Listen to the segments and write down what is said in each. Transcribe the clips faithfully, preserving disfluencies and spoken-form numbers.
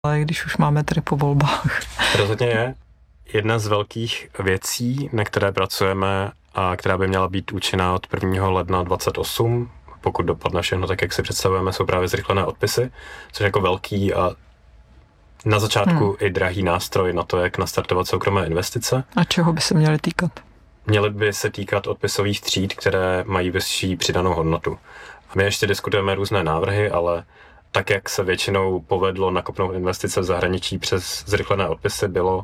Ale když už máme tedy po volbách. Rozhodně je. Jedna z velkých věcí, na které pracujeme a která by měla být účinná od prvního ledna dvacet osm, pokud dopadne všechno tak, jak si představujeme, jsou právě zrychlené odpisy, což je jako velký a na začátku hmm. i drahý nástroj na to, jak nastartovat soukromé investice. A čeho by se měly týkat? Měly by se týkat odpisových tříd, které mají vyšší přidanou hodnotu. My ještě diskutujeme různé návrhy, ale tak, jak se většinou povedlo nakopnout investice v zahraničí přes zrychlené odpisy, bylo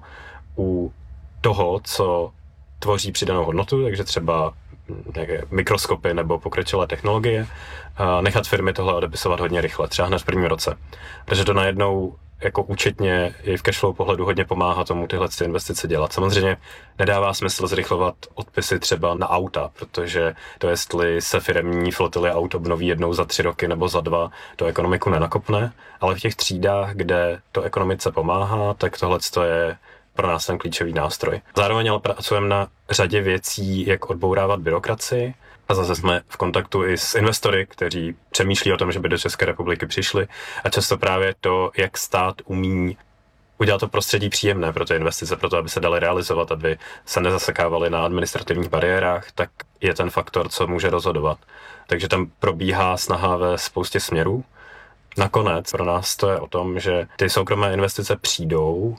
u toho, co tvoří přidanou hodnotu, takže třeba nějaké mikroskopy nebo pokročilé technologie, nechat firmy tohle odepisovat hodně rychle, třeba hned v prvním roce. Protože to najednou jako účetně i v cashflow pohledu hodně pomáhá tomu tyhle investice dělat. Samozřejmě nedává smysl zrychlovat odpisy třeba na auta, protože to, jestli se firemní flotily aut obnoví jednou za tři roky nebo za dva, to ekonomiku nenakopne, ale v těch třídách, kde to ekonomice pomáhá, tak tohle je pro nás ten klíčový nástroj. Zároveň ale pracujeme na řadě věcí, jak odbourávat byrokracii. A zase jsme v kontaktu i s investory, kteří přemýšlí o tom, že by do České republiky přišli. A často právě to, jak stát umí udělat to prostředí příjemné pro ty investice, pro to, aby se daly realizovat, aby se nezasekávaly na administrativních bariérách, tak je ten faktor, co může rozhodovat. Takže tam probíhá snaha ve spoustě směrů. Nakonec pro nás to je o tom, že ty soukromé investice přijdou,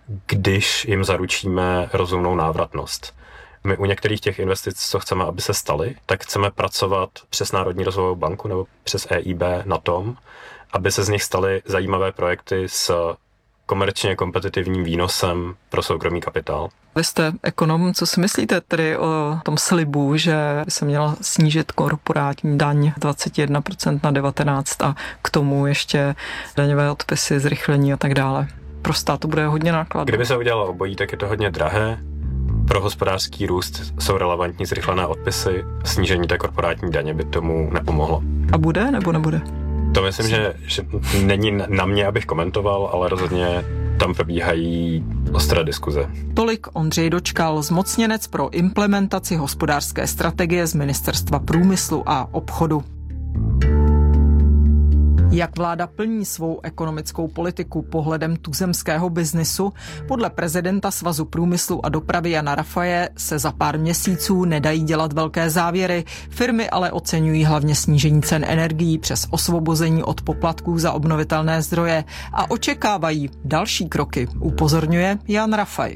když jim zaručíme rozumnou návratnost. My u některých těch investic, co chceme, aby se staly, tak chceme pracovat přes Národní rozvojovou banku nebo přes E I B na tom, aby se z nich staly zajímavé projekty s komerčně kompetitivním výnosem pro soukromý kapitál. Vy jste ekonom, co si myslíte tedy o tom slibu, že by se měla snížit korporátní daň dvacet jedna procent na devatenáct procent a k tomu ještě daňové odpisy, zrychlení a tak dále? Pro stát to bude hodně nákladné. Kdyby se udělalo obojí, tak je to hodně drahé. Pro hospodářský růst jsou relevantní zrychlené odpisy. Snížení té korporátní daně by tomu nepomohlo. A bude nebo nebude? To myslím, že, že není na mě, abych komentoval, ale rozhodně tam probíhají ostré diskuze. Tolik Ondřej Dočkal, zmocněnec pro implementaci hospodářské strategie z Ministerstva průmyslu a obchodu. Jak vláda plní svou ekonomickou politiku pohledem tuzemského biznisu? Podle prezidenta Svazu průmyslu a dopravy Jana Rafaje se za pár měsíců nedají dělat velké závěry. Firmy ale oceňují hlavně snížení cen energií přes osvobození od poplatků za obnovitelné zdroje a očekávají další kroky, upozorňuje Jan Rafaj.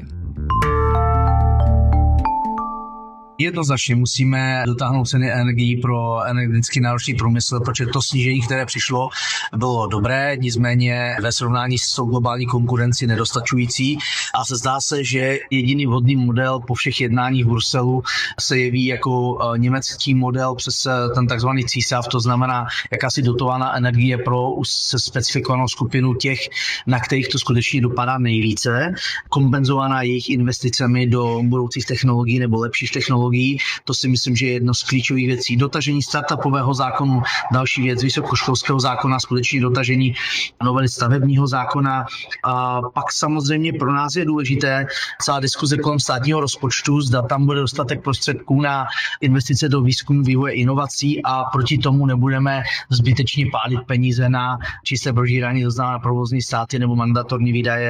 Jednoznačně musíme dotáhnout ceny energií pro energeticky náročný průmysl, protože to snížení, které přišlo, bylo dobré, nicméně ve srovnání s tou globální konkurencí nedostačující a se zdá se, že jediný vhodný model po všech jednáních v Bruselu se jeví jako německý model přes ten takzvaný císav, to znamená jakási dotovaná energie pro se specifikovanou skupinu těch, na kterých to skutečně dopadá nejvíce, kompenzovaná jejich investicemi do budoucích technologií nebo lepších technologií. To si myslím, že je jedno z klíčových věcí. Dotažení startupového zákonu, další věc, vysokoškolského zákona, skutečně dotažení novely stavebního zákona. A pak samozřejmě pro nás je důležité celá diskuze kolem státního rozpočtu, zda tam bude dostatek prostředků na investice do výzkumu, vývoje, inovací a proti tomu nebudeme zbytečně pálit peníze na čisté brožírání, to znamená provozní státy nebo mandatorní výdaje.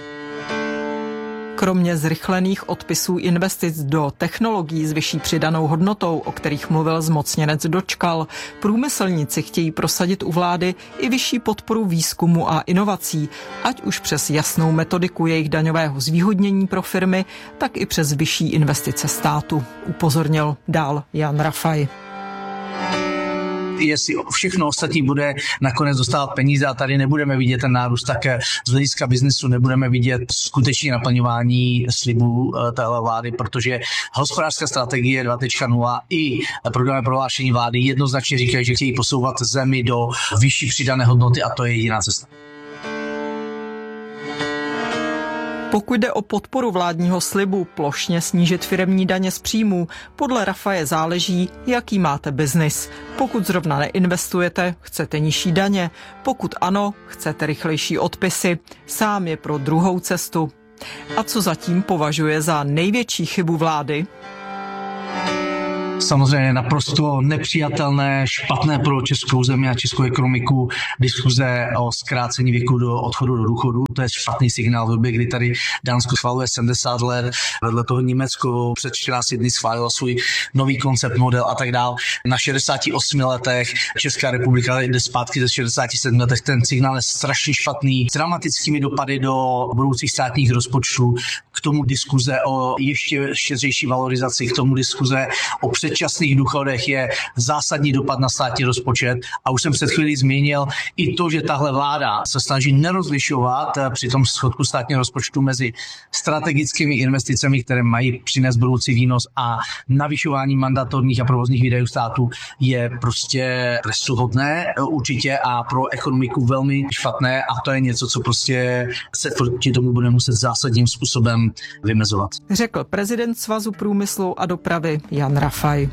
Kromě zrychlených odpisů investic do technologií s vyšší přidanou hodnotou, o kterých mluvil zmocněnec Dočkal, průmyslníci chtějí prosadit u vlády i vyšší podporu výzkumu a inovací, ať už přes jasnou metodiku jejich daňového zvýhodnění pro firmy, tak i přes vyšší investice státu, upozornil dál Jan Rafaj. Jestli všechno ostatní bude nakonec dostávat peníze a tady nebudeme vidět ten nárůst, tak z hlediska biznesu nebudeme vidět skutečné naplňování slibů téhle vlády, protože hospodářská strategie dva tečka nula i programové prohlášení vlády jednoznačně říkají, že chtějí posouvat zemi do vyšší přidané hodnoty a to je jediná cesta. Pokud jde o podporu vládního slibu plošně snížit firemní daně z příjmů, podle Rafaje záleží, jaký máte biznis. Pokud zrovna neinvestujete, chcete nižší daně. Pokud ano, chcete rychlejší odpisy. Sám je pro druhou cestu. A co zatím považuje za největší chybu vlády? Samozřejmě naprosto nepřijatelné, špatné pro českou zemi a českou ekonomiku diskuze o zkrácení věku do odchodu do důchodu. To je špatný signál v době, kdy tady Dánsko schvaluje sedmdesát let, vedle toho Německo před čtrnácti dny schválilo svůj nový koncept, model a tak dál. Na šedesáti osmi letech Česká republika jde zpátky ze šedesáti sedmi letech. Ten signál je strašně špatný, s dramatickými dopady do budoucích státních rozpočtů. K tomu diskuze o ještě štědřejší valorizaci, k tomu diskuze o předčasných důchodech je zásadní dopad na státní rozpočet. A už jsem před chvílí zmínil i to, že tahle vláda se snaží nerozlišovat při tom schodku státního rozpočtu mezi strategickými investicemi, které mají přinést budoucí výnos, a navyšování mandatorních a provozních výdajů státu je prostě trestuhodné určitě a pro ekonomiku velmi špatné, a to je něco, co prostě se proti tomu bude muset zásadním způsobem vymezovat. Řekl prezident Svazu průmyslu a dopravy Jan Rafaj.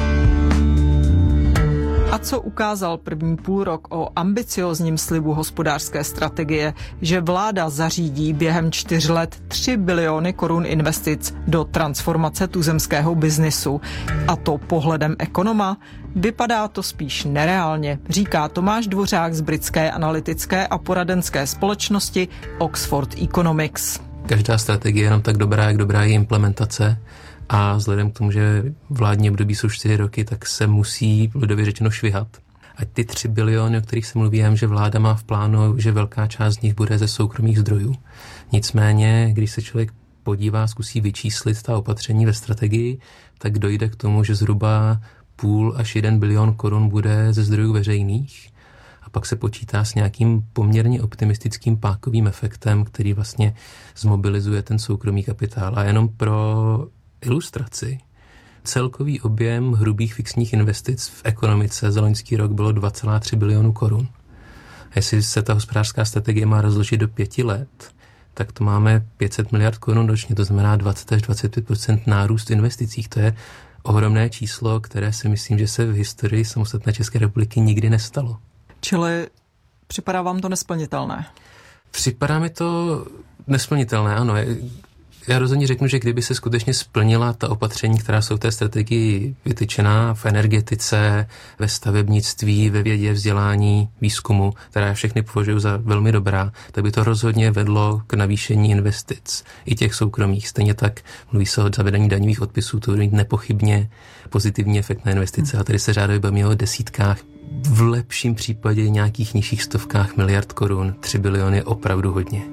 A co ukázal první půlrok o ambiciózním slibu hospodářské strategie, že vláda zařídí během čtyř let tři biliony korun investic do transformace tuzemského biznisu. A to pohledem ekonoma? Vypadá to spíš nereálně, říká Tomáš Dvořák z britské analytické a poradenské společnosti Oxford Economics. Každá strategie je jenom tak dobrá, jak dobrá je implementace. A vzhledem k tomu, že vládní období jsou čtyři roky, tak se musí lidově řečeno švihat. A ty tři biliony, o kterých se mluví, že vláda má v plánu, že velká část z nich bude ze soukromých zdrojů. Nicméně, když se člověk podívá, zkusí vyčíslit ta opatření ve strategii, tak dojde k tomu, že zhruba půl až jeden bilion korun bude ze zdrojů veřejných. A pak se počítá s nějakým poměrně optimistickým pákovým efektem, který vlastně zmobilizuje ten soukromý kapitál. A jenom pro ilustraci, celkový objem hrubých fixních investic v ekonomice za loňský rok bylo dva celá tři bilionu korun. A jestli se ta hospodářská strategie má rozložit do pěti let, tak to máme pět set miliard korun ročně, to znamená dvacet až dvacet pět procent nárůst v investicích. To je ohromné číslo, které si myslím, že se v historii samostatné České republiky nikdy nestalo. Čili připadá vám to nesplnitelné? Připadá mi to nesplnitelné, ano. Já rozhodně řeknu, že kdyby se skutečně splnila ta opatření, která jsou v té strategii vytyčená v energetice, ve stavebnictví, ve vědě, vzdělání, výzkumu, která já všechny považuji za velmi dobrá, tak by to rozhodně vedlo k navýšení investic i těch soukromých. Stejně tak mluví se o zavedení daňových odpisů, to bude mít nepochybně pozitivní efekt na investice. A tady se řádově bavíme o desítkách, v lepším případě nějakých nižších stovkách miliard korun. tři biliony je opravdu hodně.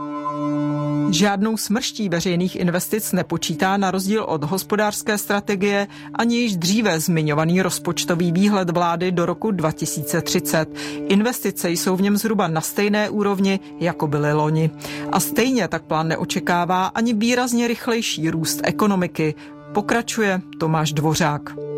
Žádnou smrští veřejných investic nepočítá na rozdíl od hospodářské strategie ani již dříve zmiňovaný rozpočtový výhled vlády do roku dva tisíce třicet. Investice jsou v něm zhruba na stejné úrovni, jako byly loni. A stejně tak plán neočekává ani výrazně rychlejší růst ekonomiky. Pokračuje Tomáš Dvořák.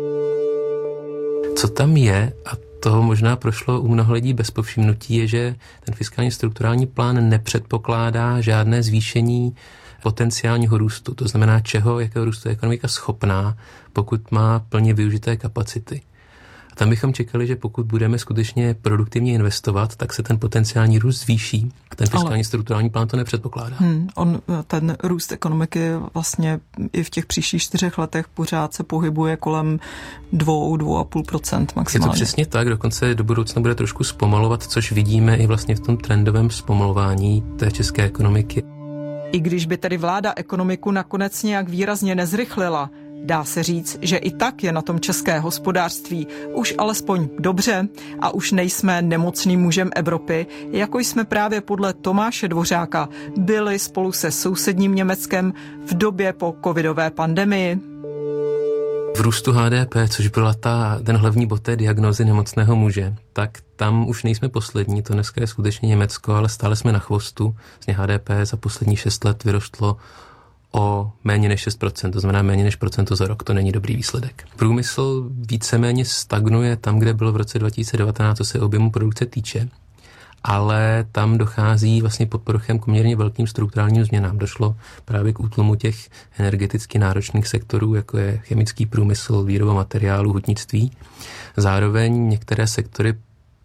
Co tam je, a toho možná prošlo u mnoha lidí bez povšimnutí, je, že ten fiskální strukturální plán nepředpokládá žádné zvýšení potenciálního růstu. To znamená, čeho, jakého růstu je ekonomika schopná, pokud má plně využité kapacity. A tam bychom čekali, že pokud budeme skutečně produktivně investovat, tak se ten potenciální růst zvýší. A ten fiskální Ale... strukturální plán to nepředpokládá. Hmm, on, ten růst ekonomiky vlastně i v těch příštích čtyřech letech pořád se pohybuje kolem dvou, dvou a půl procent maximálně. Je to přesně tak, dokonce do budoucna bude trošku zpomalovat, což vidíme i vlastně v tom trendovém zpomalování té české ekonomiky. I když by tedy vláda ekonomiku nakonec nějak výrazně nezrychlila, dá se říct, že i tak je na tom české hospodářství už alespoň dobře a už nejsme nemocným mužem Evropy, jako jsme právě podle Tomáše Dvořáka byli spolu se sousedním Německem v době po covidové pandemii. V růstu H D P, což byla ta, ten hlavní bod té diagnózy nemocného muže, tak tam už nejsme poslední, to dneska je skutečně Německo, ale stále jsme na chvostu. Vlastně H D P za poslední šest let vyrostlo o méně než šest procent, to znamená méně než procento za rok, to není dobrý výsledek. Průmysl víceméně stagnuje tam, kde byl v roce dva tisíce devatenáct, co se objemu produkce týče, ale tam dochází vlastně pod povrchem k poměrně velkým strukturálním změnám. Došlo právě k útlumu těch energeticky náročných sektorů, jako je chemický průmysl, výroba materiálů, hutnictví. Zároveň některé sektory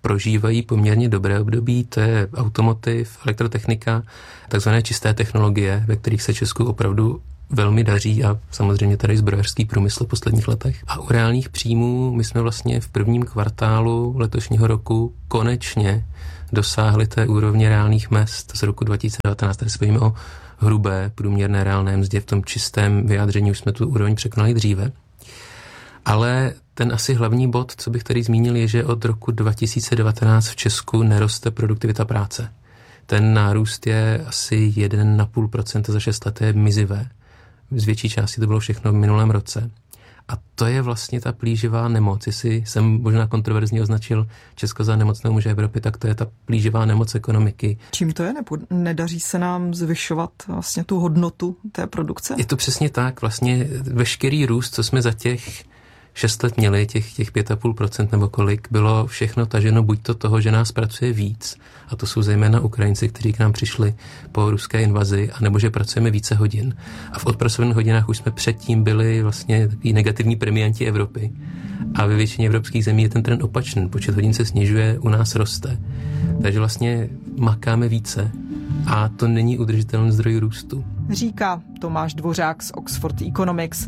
prožívají poměrně dobré období, to je automotiv, elektrotechnika, takzvané čisté technologie, ve kterých se Česku opravdu velmi daří a samozřejmě tady zbrojařský průmysl v posledních letech. A u reálných příjmů my jsme vlastně v prvním kvartálu letošního roku konečně dosáhli té úrovně reálných mezd z roku dva tisíce devatenáct. Tady se bavíme o hrubé průměrné reálné mzdě, v tom čistém vyjádření už jsme tu úroveň překonali dříve. Ale ten asi hlavní bod, co bych tady zmínil, je, že od roku dva tisíce devatenáct v Česku neroste produktivita práce. Ten nárůst je asi jedna celá pět procenta za šest let, je mizivé. Z větší části to bylo všechno v minulém roce. A to je vlastně ta plíživá nemoc. Jestli jsem možná kontroverzně označil Česko za nemocnou muže Evropy, tak to je ta plíživá nemoc ekonomiky. Čím to je? Nebo nedaří se nám zvyšovat vlastně tu hodnotu té produkce? Je to přesně tak. Vlastně veškerý růst, co jsme za těch šest let měli, těch, těch pět celá pět procenta nebo kolik, bylo všechno taženo buď to toho, že nás pracuje víc, a to jsou zejména Ukrajinci, kteří k nám přišli po ruské invazi, anebo že pracujeme více hodin. A v odpracovaných hodinách už jsme předtím byli vlastně takový negativní premianti Evropy. A ve většině evropských zemí je ten trend opačný. Počet hodin se snižuje, u nás roste. Takže vlastně makáme více a to není udržitelný zdroj růstu. Říká Tomáš Dvořák z Oxford Economics.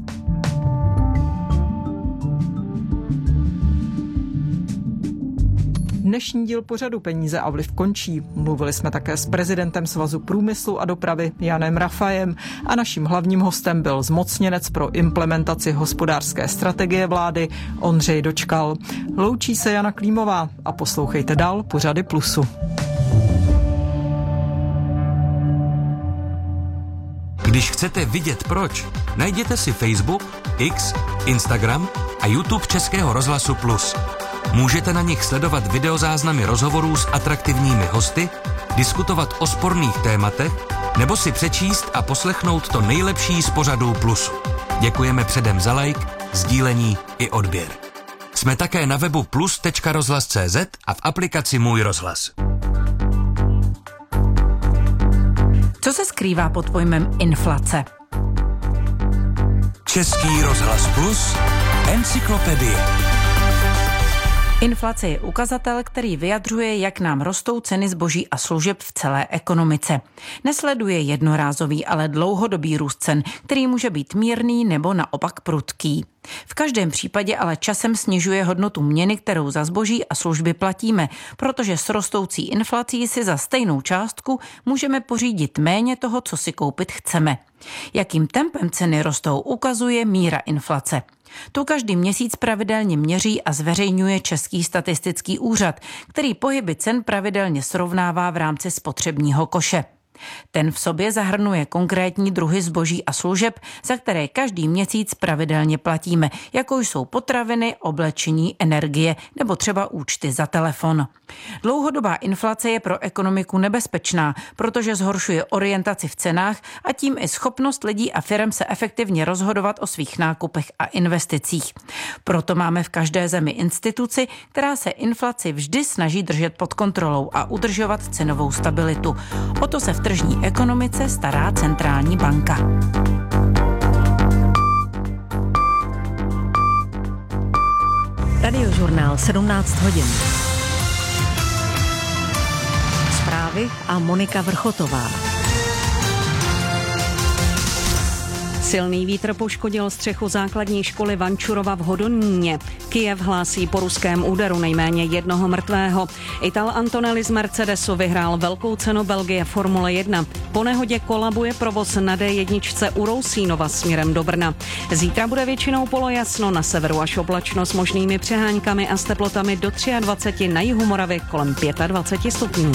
Dnešní díl pořadu Peníze a vliv končí. Mluvili jsme také s prezidentem Svazu průmyslu a dopravy Janem Rafajem a naším hlavním hostem byl zmocněnec pro implementaci hospodářské strategie vlády Ondřej Dočkal. Loučí se Jana Klímová a poslouchejte dál pořady Plusu. Když chcete vidět proč, najděte si Facebook, X, Instagram a YouTube Českého rozhlasu Plus. Můžete na nich sledovat videozáznamy rozhovorů s atraktivními hosty, diskutovat o sporných tématech nebo si přečíst a poslechnout to nejlepší z pořadů Plusu. Děkujeme předem za like, sdílení i odběr. Jsme také na webu plus tečka rozhlas tečka cé zet a v aplikaci Můj rozhlas. Co se skrývá pod pojmem inflace? Český rozhlas Plus, encyklopedie. Inflace je ukazatel, který vyjadřuje, jak nám rostou ceny zboží a služeb v celé ekonomice. Nesleduje jednorázový, ale dlouhodobý růst cen, který může být mírný nebo naopak prudký. V každém případě ale časem snižuje hodnotu měny, kterou za zboží a služby platíme, protože s rostoucí inflací si za stejnou částku můžeme pořídit méně toho, co si koupit chceme. Jakým tempem ceny rostou, ukazuje míra inflace. Tu každý měsíc pravidelně měří a zveřejňuje Český statistický úřad, který pohyby cen pravidelně srovnává v rámci spotřebního koše. Ten v sobě zahrnuje konkrétní druhy zboží a služeb, za které každý měsíc pravidelně platíme, jako jsou potraviny, oblečení, energie nebo třeba účty za telefon. Dlouhodobá inflace je pro ekonomiku nebezpečná, protože zhoršuje orientaci v cenách a tím i schopnost lidí a firem se efektivně rozhodovat o svých nákupech a investicích. Proto máme v každé zemi instituci, která se inflaci vždy snaží držet pod kontrolou a udržovat cenovou stabilitu. O to se v tržní ekonomice stará centrální banka. Radiožurnál sedmnáct hodin. Zprávy a Monika Vrchotová. Silný vítr poškodil střechu základní školy Vančurova v Hodoníně. Kyjev hlásí po ruském úderu nejméně jednoho mrtvého. Ital Antonelli z Mercedesu vyhrál velkou cenu Belgie Formule jedna. Po nehodě kolabuje provoz na dé jedna u Rousínova směrem do Brna. Zítra bude většinou polojasno, na severu až oblačno s možnými přeháňkami a s teplotami do dvacet tři, na jihu Moravy kolem dvacet pět stupňů.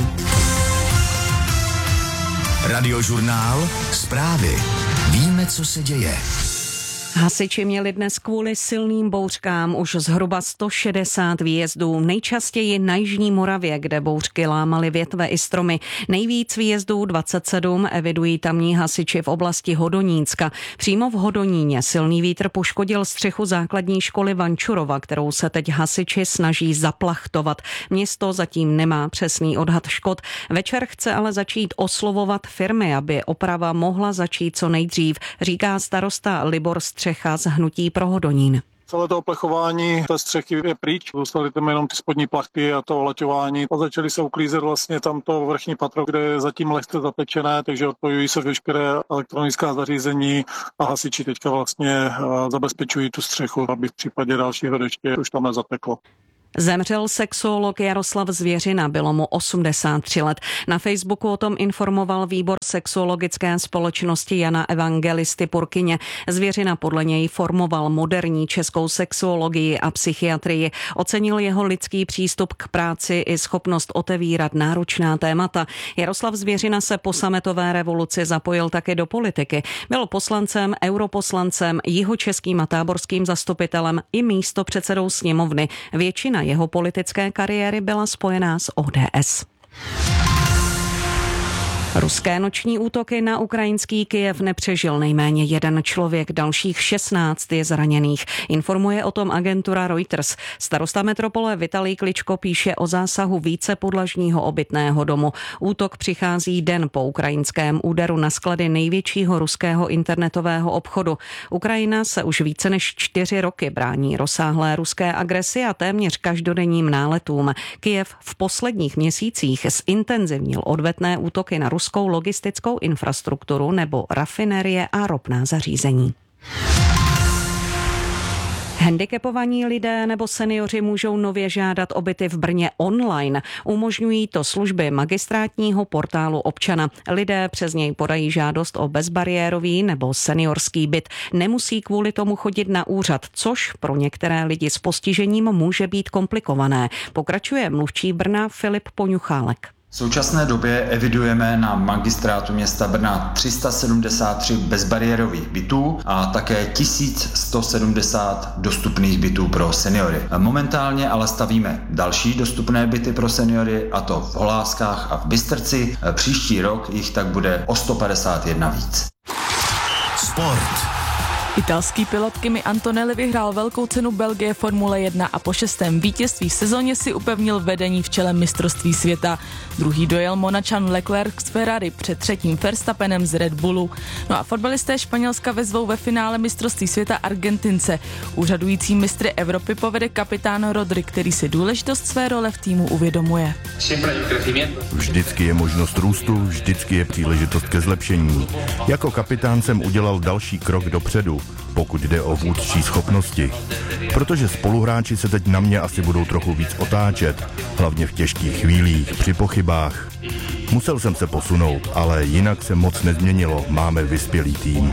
Radiožurnál, zprávy. Víme, co se děje. Hasiči měli dnes kvůli silným bouřkám už zhruba sto šedesát výjezdů, nejčastěji na jižní Moravě, kde bouřky lámaly větve i stromy. Nejvíc výjezdů dvacet sedm evidují tamní hasiči v oblasti Hodonínska. Přímo v Hodoníně silný vítr poškodil střechu základní školy Vančurova, kterou se teď hasiči snaží zaplachtovat. Město zatím nemá přesný odhad škod. Večer chce ale začít oslovovat firmy, aby oprava mohla začít co nejdřív, říká starosta Libor Střecha z Hnutí pro Hodonín. Celé to oplechování té střechy je pryč, zůstaly tam jenom ty spodní plachty a to olaťování. A začaly se uklízet vlastně tamto vrchní patro, kde je zatím lehce zatečené, takže odpojují se veškeré elektronická zařízení a hasiči teďka vlastně zabezpečují tu střechu, aby v případě dalšího deště už tam nezateklo. Zemřel sexuolog Jaroslav Zvěřina, bylo mu osmdesát tři let. Na Facebooku o tom informoval výbor sexuologické společnosti Jana Evangelisty Purkyně. Zvěřina podle něj formoval moderní českou sexuologii a psychiatrii. Ocenil jeho lidský přístup k práci i schopnost otevírat náročná témata. Jaroslav Zvěřina se po sametové revoluci zapojil také do politiky. Byl poslancem, europoslancem, jihočeským a táborským zastupitelem i místopředsedou sněmovny. Většina jeho politické kariéry byla spojená s O D S. Ruské noční útoky na ukrajinský Kyjev nepřežil nejméně jeden člověk, dalších šestnáct je zraněných. Informuje o tom agentura Reuters. Starosta metropole Vitalij Kličko píše o zásahu vícepodlažního obytného domu. Útok přichází den po ukrajinském úderu na sklady největšího ruského internetového obchodu. Ukrajina se už více než čtyři roky brání rozsáhlé ruské agresi a téměř každodenním náletům. Kyjev v posledních měsících zintenzivnil odvetné útoky na ruskou logistickou infrastrukturu nebo rafinerie a ropná zařízení. Handicapovaní lidé nebo seniori můžou nově žádat o byty v Brně online. Umožňují to služby magistrátního portálu občana. Lidé přes něj podají žádost o bezbariérový nebo seniorský byt. Nemusí kvůli tomu chodit na úřad, což pro některé lidi s postižením může být komplikované. Pokračuje mluvčí Brna Filip Poňuchálek. V současné době evidujeme na magistrátu města Brna tři sta sedmdesát tři bezbariérových bytů a také tisíc sto sedmdesát dostupných bytů pro seniory. Momentálně ale stavíme další dostupné byty pro seniory, a to v Holáskách a v Bystrci. Příští rok jich tak bude o sto padesát jedna víc. Sport. Italský pilot Kimi Antonelli vyhrál velkou cenu Belgie Formule jedna a po šestém vítězství v sezóně si upevnil vedení v čele mistrovství světa. Druhý dojel Monačan Leclerc z Ferrari před třetím Verstappenem z Red Bullu. No a fotbalisté Španělska vezvou ve finále mistrovství světa Argentince. Úřadující mistry Evropy povede kapitán Rodri, který si důležitost své role v týmu uvědomuje. Vždycky je možnost růstu, vždycky je příležitost ke zlepšení. Jako kapitán jsem udělal další krok dopředu, pokud jde o vůdčí schopnosti. Protože spoluhráči se teď na mě asi budou trochu víc otáčet, hlavně v těžkých chvílích, při pochybách. Musel jsem se posunout, ale jinak se moc nezměnilo, máme vyspělý tým.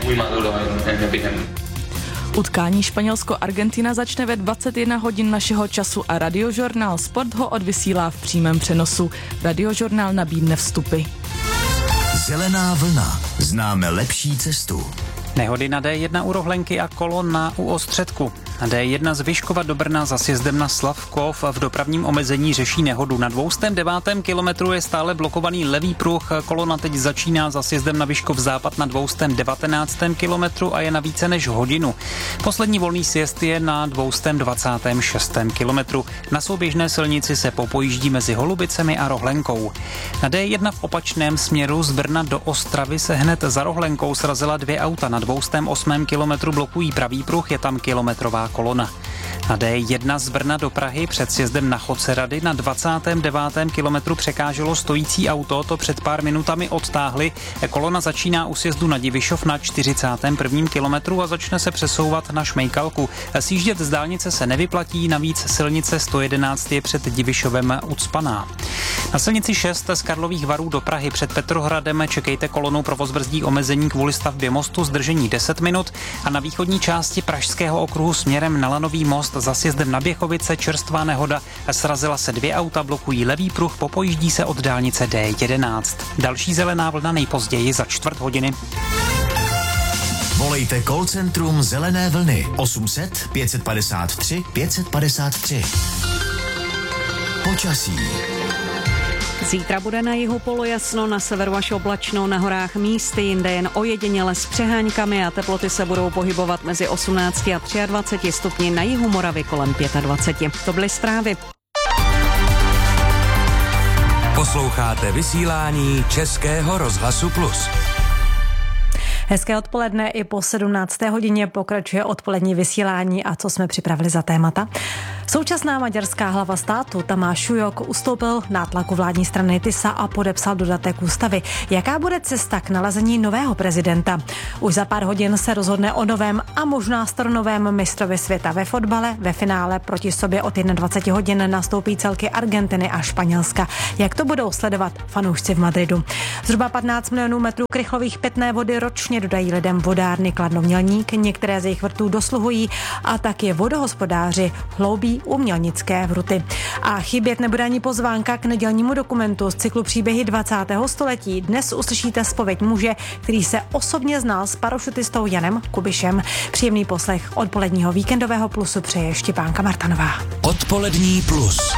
Utkání Španělsko-Argentina začne ve dvacet jedna hodin našeho času a Radiožurnál Sport ho odvysílá v přímém přenosu. Radiožurnál nabídne vstupy. Zelená vlna. Známe lepší cestu. Nehody na D jedna u Rohlenky a kolona u Ostředku. Na D jedna z Vyškova do Brna za sjezdem na Slavkov v dopravním omezení řeší nehodu. Na dvě stě devět kilometru je stále blokovaný levý pruh. Kolona teď začíná za sjezdem na Vyškov západ na dvě stě devatenáct kilometru a je na více než hodinu. Poslední volný sjezd je na dvě stě dvacet šest kilometru. Na souběžné silnici se popojíždí mezi Holubicemi a Rohlenkou. Na D jedna v opačném směru z Brna do Ostravy se hned za Rohlenkou srazila dvě auta. Na dvě stě osm kilometru blokují pravý pruh, je tam kilometrová kolona. Na D jedna z Brna do Prahy před sjezdem na Chodcerady na dvacátém devátém kilometru překáželo stojící auto, to před pár minutami odtáhli. Kolona začíná u sjezdu na Divišov na čtyřicátém prvním kilometru a začne se přesouvat na Šmejkalku. Sjíždět z dálnice se nevyplatí, navíc silnice sto jedenáct je před Divišovem ucpaná. Na silnici šest z Karlových Varů do Prahy před Petrohradem čekejte kolonu, provoz brzdí omezení kvůli stavbě mostu, zdržení deset minut a na východní části Pražského okruhu směrem na Lanový most za sjezdem na Běchovice čerstvá nehoda, srazila se dvě auta, blokují levý pruh, popojíždí se od dálnice D jedenáct. Další zelená vlna nejpozději za čtvrt hodiny. Volejte call centrum Zelené vlny osm set pět padesát tři pět padesát tři. Počasí. Zítra bude na jihu polojasno, na severu až oblačno, na horách místy, jinde jen ojediněle s přeháňkami a teploty se budou pohybovat mezi osmnácti a dvaceti třemi stupni, na jihu Moravy kolem dvacet pět. To byly zprávy. Posloucháte vysílání Českého rozhlasu Plus. Hezké odpoledne, i po sedmnácté hodině pokračuje odpolední vysílání a co jsme připravili za témata. Současná maďarská hlava státu Tamáš Šujok ustoupil nátlaku vládní strany Tisa a podepsal dodatek ústavy. Jaká bude cesta k nalezení nového prezidenta? Už za pár hodin se rozhodne o novém a možná staronovém mistrovi světa ve fotbale. Ve finále proti sobě od dvacet jedna hodin nastoupí celky Argentiny a Španělska. Jak to budou sledovat fanoušci v Madridu? Zhruba patnáct milionů metrů krychlových pitné vody ročně dodají lidem vodárny Kladno Mělník. Některé z jejich vrtů dosluhují a taky vodohospodáři hloubí umělnické vruty. A chybět nebude ani pozvánka k nedělnímu dokumentu z cyklu Příběhy dvacátého století. Dnes uslyšíte zpověď muže, který se osobně znal s parašutistou Janem Kubišem. Příjemný poslech odpoledního víkendového plusu přeje Štěpánka Martanová. Odpolední plus.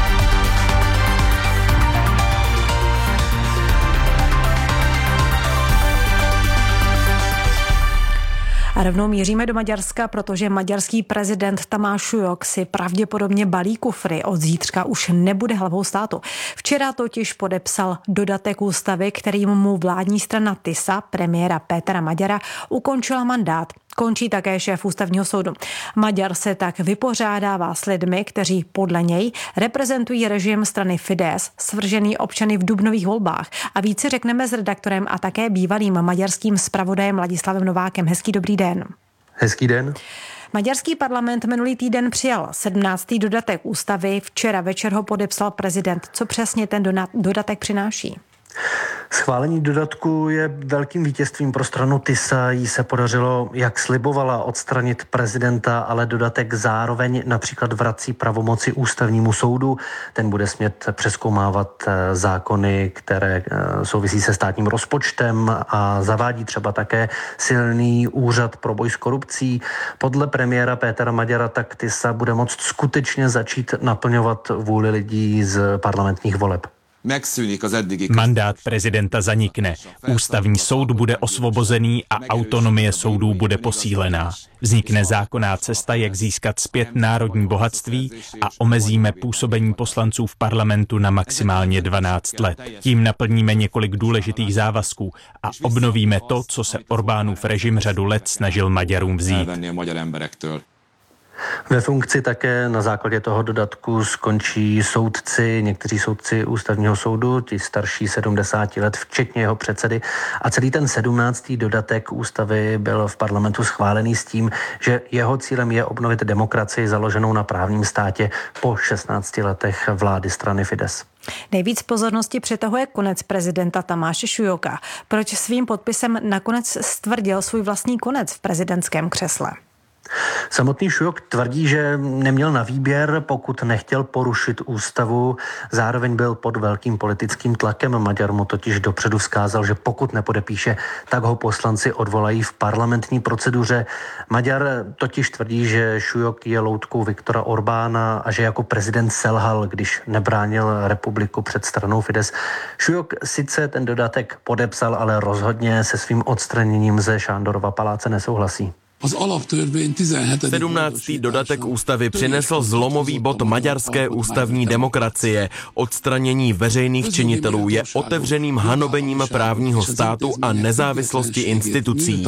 A rovnou míříme do Maďarska, protože maďarský prezident Tamáš Šujok si pravděpodobně balí kufry. Od zítřka už nebude hlavou státu. Včera totiž podepsal dodatek ústavy, kterým mu vládní strana Tisa, premiéra Pétera Maďara, ukončila mandát. Končí také šéf ústavního soudu. Maďar se tak vypořádává s lidmi, kteří podle něj reprezentují režim strany Fidesz, svržený občany v dubnových volbách. A více řekneme s redaktorem a také bývalým maďarským zpravodajem Ladislavem Novákem. Hezký dobrý den. Hezký den. Maďarský parlament minulý týden přijal sedmnáctý dodatek ústavy. Včera večer ho podepsal prezident. Co přesně ten dodatek přináší? Schválení dodatku je velkým vítězstvím pro stranu Tisa. Jí se podařilo, jak slibovala, odstranit prezidenta, ale dodatek zároveň například vrací pravomoci ústavnímu soudu. Ten bude smět přezkoumávat zákony, které souvisí se státním rozpočtem a zavádí třeba také silný úřad pro boj s korupcí. Podle premiéra Pétera Maďara tak Tisa bude moct skutečně začít naplňovat vůli lidí z parlamentních voleb. Mandát prezidenta zanikne, ústavní soud bude osvobozený a autonomie soudů bude posílená. Vznikne zákonná cesta, jak získat zpět národní bohatství a omezíme působení poslanců v parlamentu na maximálně dvanáct let. Tím naplníme několik důležitých závazků a obnovíme to, co se Orbánův režim řadu let snažil Maďarům vzít. Ve funkci také na základě toho dodatku skončí soudci, někteří soudci ústavního soudu, ti starší sedmdesáti let, včetně jeho předsedy. A celý ten sedmnáctý dodatek ústavy byl v parlamentu schválený s tím, že jeho cílem je obnovit demokracii založenou na právním státě po šestnácti letech vlády strany Fidesz. Nejvíc pozornosti přitahuje konec prezidenta Tamáše Šujoka. Proč svým podpisem nakonec stvrdil svůj vlastní konec v prezidentském křesle? Samotný Šujok tvrdí, že neměl na výběr, pokud nechtěl porušit ústavu. Zároveň byl pod velkým politickým tlakem. Maďar mu totiž dopředu vzkázal, že pokud nepodepíše, tak ho poslanci odvolají v parlamentní proceduře. Maďar totiž tvrdí, že Šujok je loutkou Viktora Orbána a že jako prezident selhal, když nebránil republiku před stranou Fidesz. Šujok sice ten dodatek podepsal, ale rozhodně se svým odstraněním ze Sándorova paláce nesouhlasí. sedmnáctý dodatek ústavy přinesl zlomový bod maďarské ústavní demokracie. Odstranění veřejných činitelů je otevřeným hanobením právního státu a nezávislosti institucí.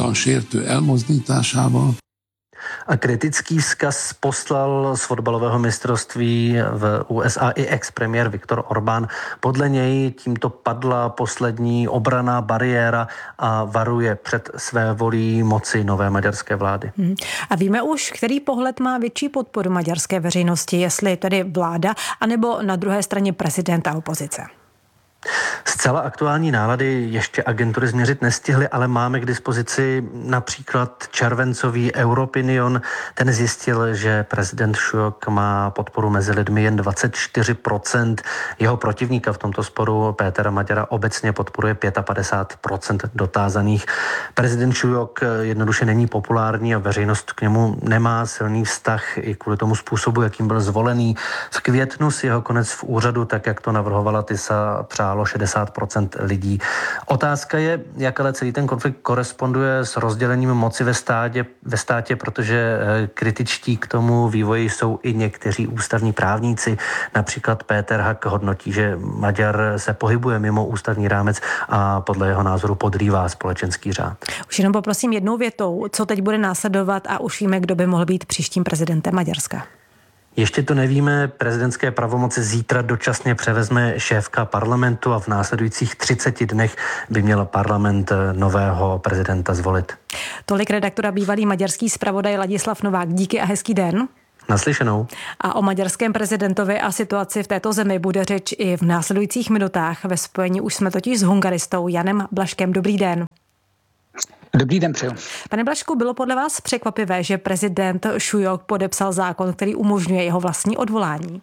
A kritický vzkaz poslal z fotbalového mistrovství v U S A i ex-premiér Viktor Orbán. Podle něj tímto padla poslední obranná bariéra a varuje před své volí moci nové maďarské vlády. Hmm. A víme už, který pohled má větší podporu maďarské veřejnosti, jestli tedy vláda, anebo na druhé straně prezident a opozice? Zcela aktuální nálady ještě agentury změřit nestihly, ale máme k dispozici například červencový Europinion. Ten zjistil, že prezident Šujok má podporu mezi lidmi jen dvacet čtyři procent. Jeho protivníka v tomto sporu Pétera Maďara obecně podporuje padesát pět procent dotázaných. Prezident Šujok jednoduše není populární a veřejnost k němu nemá silný vztah i kvůli tomu způsobu, jakým byl zvolený. V květnu si jeho konec v úřadu, tak jak to navrhovala Tisa, přál hrálo šedesát procent lidí. Otázka je, jak ale celý ten konflikt koresponduje s rozdělením moci ve státě, ve státě, protože kritičtí k tomu vývoji jsou i někteří ústavní právníci. Například Péter Hak hodnotí, že Maďar se pohybuje mimo ústavní rámec a podle jeho názoru podrývá společenský řád. Už jenom poprosím jednou větou, co teď bude následovat a už víme, kdo by mohl být příštím prezidentem Maďarska. Ještě to nevíme, prezidentské pravomoci zítra dočasně převezme šéfka parlamentu a v následujících třiceti dnech by měl parlament nového prezidenta zvolit. Tolik redaktora bývalý maďarský zpravodaj Ladislav Novák. Díky a hezký den. Naslyšenou. A o maďarském prezidentovi a situaci v této zemi bude řeč i v následujících minutách. Ve spojení už jsme totiž s hungaristou Janem Blažkem. Dobrý den. Dobrý den, přeju. Pane Blažku, bylo podle vás překvapivé, že prezident Šujok podepsal zákon, který umožňuje jeho vlastní odvolání?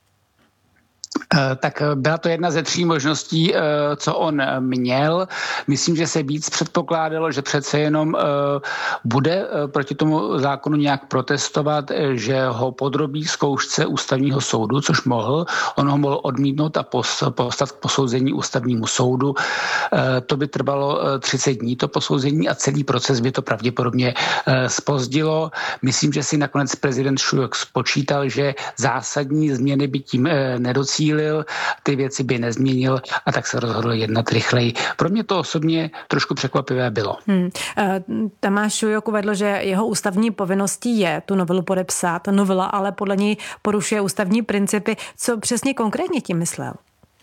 Tak byla to jedna ze tří možností, co on měl. Myslím, že se víc předpokládalo, že přece jenom bude proti tomu zákonu nějak protestovat, že ho podrobí zkoušce ústavního soudu, což mohl. On ho mohl odmítnout a poslat k posouzení ústavnímu soudu. To by trvalo třicet dní, to posouzení, a celý proces by to pravděpodobně zpozdilo. Myslím, že si nakonec prezident Šujok spočítal, že zásadní změny by tím nedocílil, ty věci by nezměnil a tak se rozhodl jednat rychleji. Pro mě to osobně trošku překvapivé bylo. Hmm. Tamáš Šujok uvedl, že jeho ústavní povinností je tu novelu podepsat. Novela ale podle něj porušuje ústavní principy. Co přesně konkrétně tím myslel?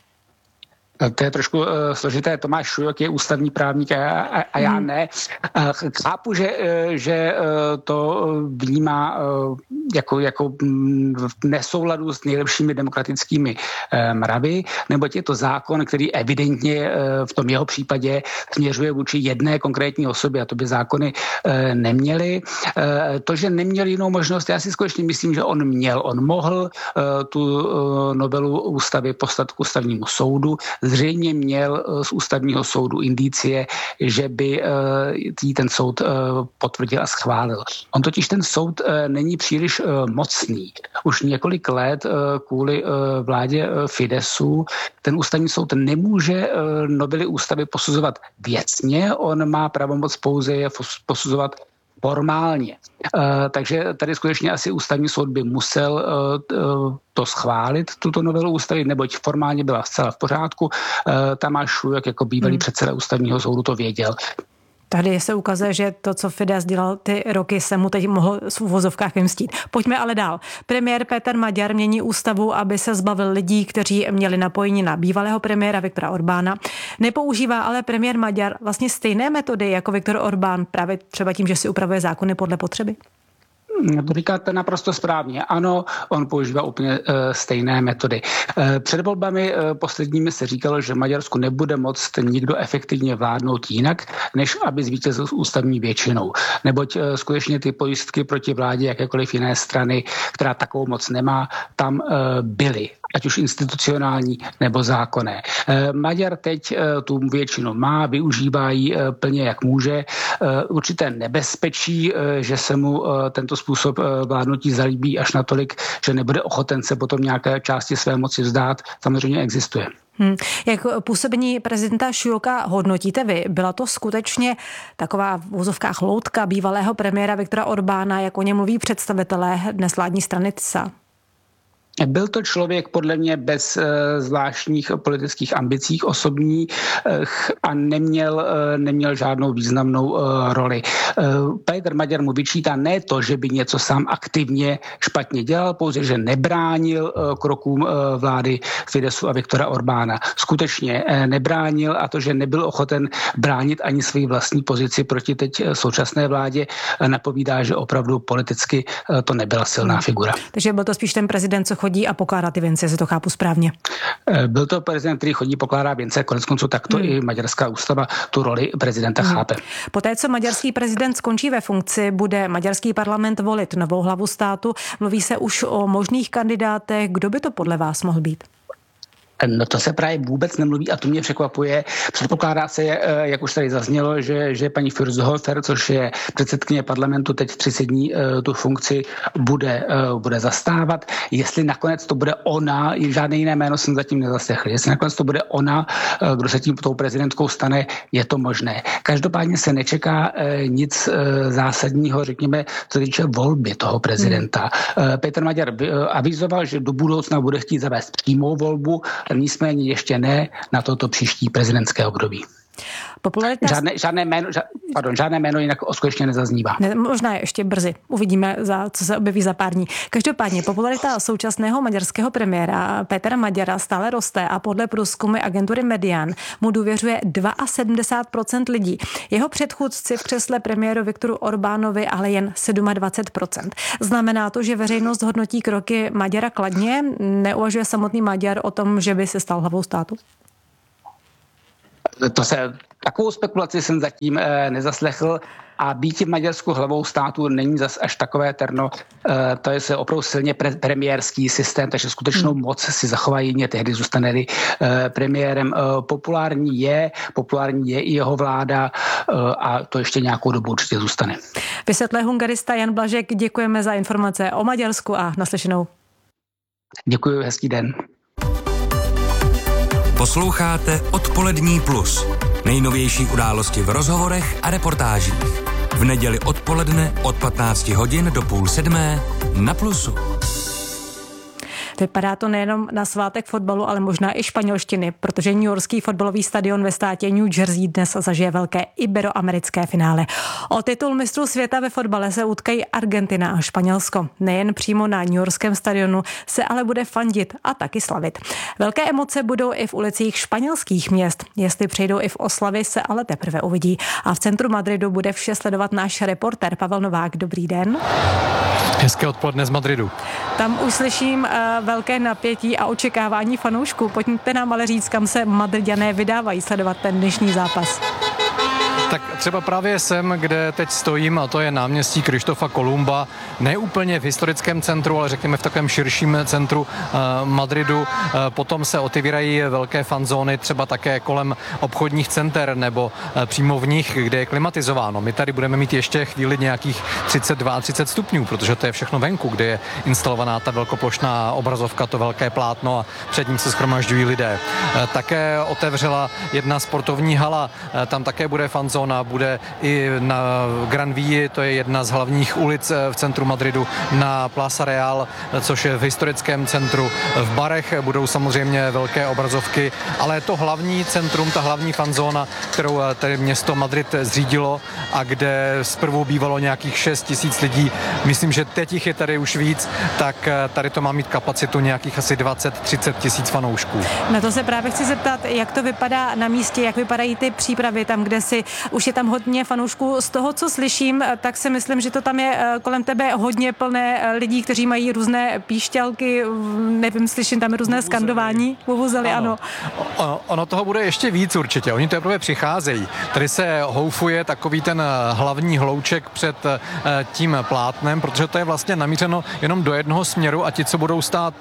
To je trošku uh, složité. Tomáš Šujok je ústavní právník a, a, a já ne. Uh, chápu, že, uh, že uh, to vnímá uh, jako, jako v nesouladu s nejlepšími demokratickými uh, mravy, neboť je to zákon, který evidentně uh, v tom jeho případě směřuje vůči jedné konkrétní osobě a to by zákony uh, neměly. Uh, to, že neměl jinou možnost, já si skutečně myslím, že on měl. On mohl uh, tu uh, novelu ústavy poslat k ústavnímu soudu. Zřejmě měl z ústavního soudu indicie, že by jí ten soud potvrdil a schválil. On totiž ten soud není příliš mocný. Už několik let kvůli vládě Fidesu ten ústavní soud nemůže novely ústavy posuzovat věcně, on má pravomoc pouze je posuzovat formálně. Uh, takže tady skutečně asi ústavní soud by musel uh, uh, to schválit, tuto novelu ústavy, neboť formálně byla zcela v pořádku. Uh, Tamáš Šujok jako bývalý hmm. předseda ústavního soudu to věděl. Tady se ukazuje, že to, co Fidesz dělal ty roky, se mu teď mohl v uvozovkách vymstít. Pojďme ale dál. Premiér Péter Maďar mění ústavu, aby se zbavil lidí, kteří měli napojení na bývalého premiéra Viktora Orbána. Nepoužívá ale premiér Maďar vlastně stejné metody jako Viktor Orbán, právě třeba tím, že si upravuje zákony podle potřeby? To říkáte naprosto správně. Ano, on používá úplně uh, stejné metody. Uh, před volbami uh, posledními se říkalo, že Maďarsku nebude moct nikdo efektivně vládnout jinak, než aby zvítězil s ústavní většinou. Neboť uh, skutečně ty pojistky proti vládě jakékoliv jiné strany, která takovou moc nemá, tam uh, byly. Ať už institucionální nebo zákonné. Maďar teď tu většinu má, využívá ji plně jak může. Určité nebezpečí, že se mu tento způsob vládnutí zalíbí až natolik, že nebude ochoten se potom nějaké části své moci vzdát, samozřejmě existuje. Hmm. Jak působení prezidenta Šujoka hodnotíte vy? Byla to skutečně taková v úzovkách loutka bývalého premiéra Viktora Orbána, jak o něm mluví představitelé dnes vládní strany TISA? Byl to člověk podle mě bez uh, zvláštních politických ambicí osobních uh, a neměl, uh, neměl žádnou významnou uh, roli. Uh, Péter Maďar mu vyčítá ne to, že by něco sám aktivně špatně dělal, pouze, že nebránil uh, krokům uh, vlády Fidesu a Viktora Orbána. Skutečně uh, nebránil a to, že nebyl ochoten bránit ani svoji vlastní pozici proti teď uh, současné vládě, uh, napovídá, že opravdu politicky uh, to nebyla silná hmm. figura. Takže byl to spíš ten prezident, co chodí a pokládá ty věnce, jestli to chápu správně. Byl to prezident, který chodí, pokládá věnce, konec konců takto hmm. i maďarská ústava tu roli prezidenta hmm. chápe. Poté, co maďarský prezident skončí ve funkci, bude maďarský parlament volit novou hlavu státu. Mluví se už o možných kandidátech. Kdo by to podle vás mohl být? No to se právě vůbec nemluví a to mě překvapuje. Předpokládá se, jak už tady zaznělo, že, že paní Fürzhofer, což je předsedkyně parlamentu, teď třicet dní tu funkci bude, bude zastávat. Jestli nakonec to bude ona, žádné jiné jméno jsem zatím nezaslechl, jestli nakonec to bude ona, kdo se tím tou prezidentkou stane, je to možné. Každopádně se nečeká nic zásadního, řekněme, co týče volby toho prezidenta. Hmm. Petr Maďar avizoval, že do budoucna bude chtít zavést přímou volbu, nicméně ještě ne na toto příští prezidentské období. Popularita... Žádné, žádné, jméno, ža, pardon, žádné jméno jinak skutečně nezaznívá. Ne, možná ještě brzy. Uvidíme, za, co se objeví za pár dní. Každopádně popularita současného maďarského premiéra Petra Maďara stále roste a podle průzkumy agentury Median mu důvěřuje sedmdesát dva procent lidí. Jeho předchůdci v křesle premiéru Viktoru Orbánovi ale jen dvacet sedm procent. Znamená to, že veřejnost hodnotí kroky Maďara kladně? Neuvažuje samotný Maďar o tom, že by se stal hlavou státu? To se, takovou spekulaci jsem zatím e, nezaslechl a být v Maďarsku hlavou státu není zas až takové terno. E, to je se opravdu silně pre, premiérský systém, takže skutečnou hmm. moc si zachovají jedině tehdy, zůstane-li e, premiérem. E, populární je, populární je i jeho vláda e, a to ještě nějakou dobu určitě zůstane. Vysvětlé hungarista Jan Blažek, děkujeme za informace o Maďarsku a naslyšenou. Děkuji, hezký den. Posloucháte Odpolední plus. Nejnovější události v rozhovorech a reportážích. V neděli odpoledne od patnácti hodin do půl sedmé na Plusu. Vypadá to nejenom na svátek fotbalu, ale možná i španělštiny, protože newyorský fotbalový stadion ve státě New Jersey dnes zažije velké iberoamerické finále. O titul mistrů světa ve fotbale se utkají Argentina a Španělsko. Nejen přímo na newyorském stadionu se ale bude fandit a taky slavit. Velké emoce budou i v ulicích španělských měst. Jestli přejdou i v oslavy, se ale teprve uvidí. A v centru Madridu bude vše sledovat náš reportér Pavel Novák. Dobrý den. Hezké odpoledne z Madridu. Tam už slyším uh, velké napětí a očekávání fanoušků. Pojďte nám ale říct, kam se Madriďané vydávají sledovat ten dnešní zápas. Tak třeba právě sem, kde teď stojím, a to je náměstí Krištofa Kolumba, ne úplně v historickém centru, ale řekněme v takovém širším centru uh, Madridu. Uh, potom se otevírají velké fanzóny, třeba také kolem obchodních center nebo uh, přímo v nich, kde je klimatizováno. My tady budeme mít ještě chvíli nějakých třicet dva třicet stupňů, protože to je všechno venku, kde je instalovaná ta velkoplošná obrazovka, to velké plátno a před ním se shromažďují lidé. Uh, také otevřela jedna sportovní hala, uh, tam také bude fanzóna. Bude i na Gran Vii, to je jedna z hlavních ulic v centru Madridu, na Plaza Real, což je v historickém centru. V barech budou samozřejmě velké obrazovky, ale to hlavní centrum, ta hlavní fanzóna, kterou tady město Madrid zřídilo a kde zprvu bývalo nějakých šest tisíc lidí, myslím, že teď jich je tady už víc, tak tady to má mít kapacitu nějakých asi dvacet třicet tisíc fanoušků. Na to se právě chci zeptat, jak to vypadá na místě, jak vypadají ty přípravy tam, kde si už je tam hodně fanoušků. Z toho, co slyším, tak si myslím, že to tam je kolem tebe hodně plné lidí, kteří mají různé píšťalky, nevím, slyším tam různé skandování, vuvuzely, ano. ano. Ono toho bude ještě víc určitě, oni teprve přicházejí. Tady se houfuje takový ten hlavní hlouček před tím plátnem, protože to je vlastně namířeno jenom do jednoho směru a ti, co budou stát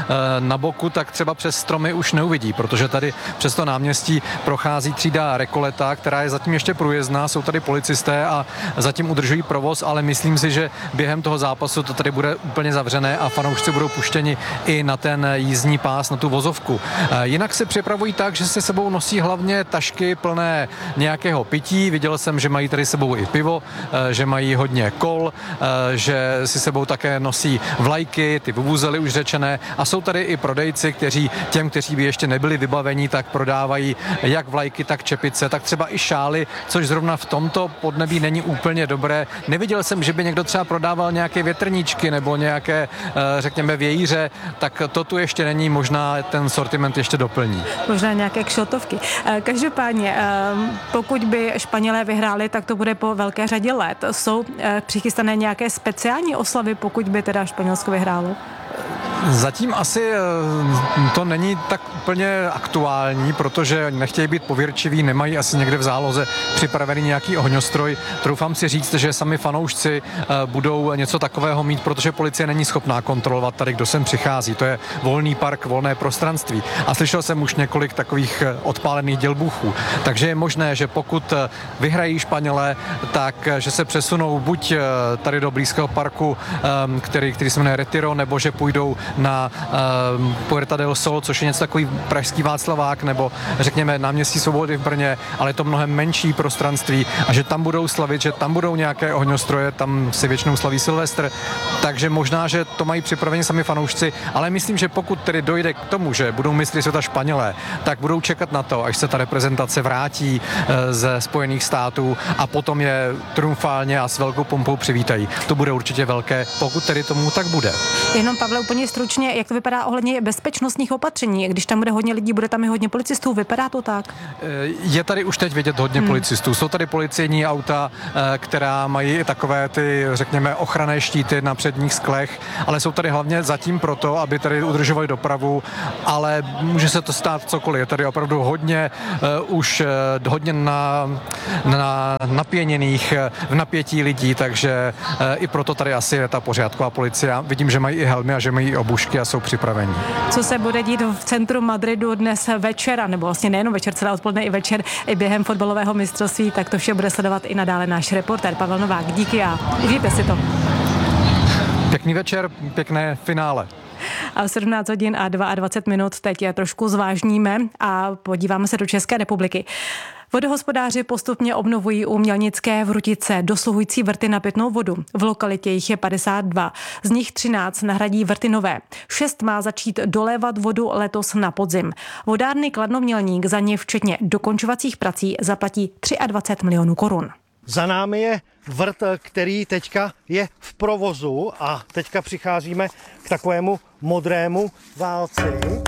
na boku, tak třeba přes stromy už neuvidí, protože tady přes to náměstí prochází třída Recoleta, která je zatím ještě průjezdná, jsou tady policisté a zatím udržují provoz, ale myslím si, že během toho zápasu to tady bude úplně zavřené a fanoušci budou puštěni i na ten jízdní pás, na tu vozovku. Jinak se připravují tak, že se sebou nosí hlavně tašky plné nějakého pití. Viděl jsem, že mají tady sebou i pivo, že mají hodně kol, že si sebou také nosí vlajky, ty vuvuzely už řečené, a jsou tady i prodejci, kteří těm, kteří by ještě nebyli vybavení, tak prodávají jak vlajky, tak čepice, tak třeba i šály, což zrovna v tomto podnebí není úplně dobré. Neviděl jsem, že by někdo třeba prodával nějaké větrníčky nebo nějaké, řekněme, vějíře, tak to tu ještě není, možná ten sortiment ještě doplní. Možná nějaké kšotovky. Každopádně, pokud by Španělé vyhráli, tak to bude po velké řadě let. Jsou přichystané nějaké speciální oslavy, pokud by teda Španělsko vyhrálo? Zatím asi to není tak úplně aktuální, protože nechtějí být pověrčiví, nemají asi někde v záloze připravený nějaký ohňostroj. Troufám si říct, že sami fanoušci budou něco takového mít, protože policie není schopná kontrolovat tady, kdo sem přichází. To je volný park, volné prostranství. A slyšel jsem už několik takových odpálených dělbůchů. Takže je možné, že pokud vyhrají Španělé, tak že se přesunou buď tady do blízkého parku, který, který se jmenuje Retiro, nebo že půjdou na uh, Puerta del Sol, což je něco takový pražský Václavák, nebo řekněme náměstí Svobody v Brně, ale je to mnohem menší prostranství a že tam budou slavit, že tam budou nějaké ohňostroje, tam si většinou slaví Silvestr, takže možná, že to mají připraveni sami fanoušci, ale myslím, že pokud tedy dojde k tomu, že budou mistry světa Španělé, tak budou čekat na to, až se ta reprezentace vrátí uh, ze Spojených států a potom je triumfálně a s velkou pompou přivítají. To bude určitě velké, pokud tedy tomu tak bude. Jenom, Pavle, úplně stručně, jak to vypadá ohledně bezpečnostních opatření? Když tam bude hodně lidí, bude tam i hodně policistů, vypadá to tak? Je tady už teď vidět hodně hmm. policistů. Jsou tady policejní auta, která mají takové ty, řekněme, ochranné štíty na předních sklech, ale jsou tady hlavně zatím proto, aby tady udržovali dopravu, ale může se to stát cokoliv. Je tady opravdu hodně, uh, už uh, hodně na, na napěněných, v napětí lidí, takže uh, i proto tady asi je ta pořádková policie. Vidím, že mají i helmy a že mají i obušky a jsou připraveni. Co se bude dít v centru Madridu dnes večera, nebo vlastně nejenom večer, celé odpoledne i večer, i během fotbalového mistrovství, tak to vše bude sledovat i nadále náš reportér Pavel Novák. Díky a užijte si to. Pěkný večer, pěkné finále. A sedmnáct hodin a dvacet dva minut teď je trošku zvážníme a podíváme se do České republiky. Vodohospodáři postupně obnovují u Mělnické Vrutice dosluhující vrty na pitnou vodu. V lokalitě jich je padesát dva, z nich třináct nahradí vrty nové. Šest má začít dolévat vodu letos na podzim. Vodárny Kladno Mělník za ně včetně dokončovacích prací zaplatí dvacet tři milionů korun. Za námi je vrt, který teďka je v provozu a teďka přicházíme k takovému modrému válci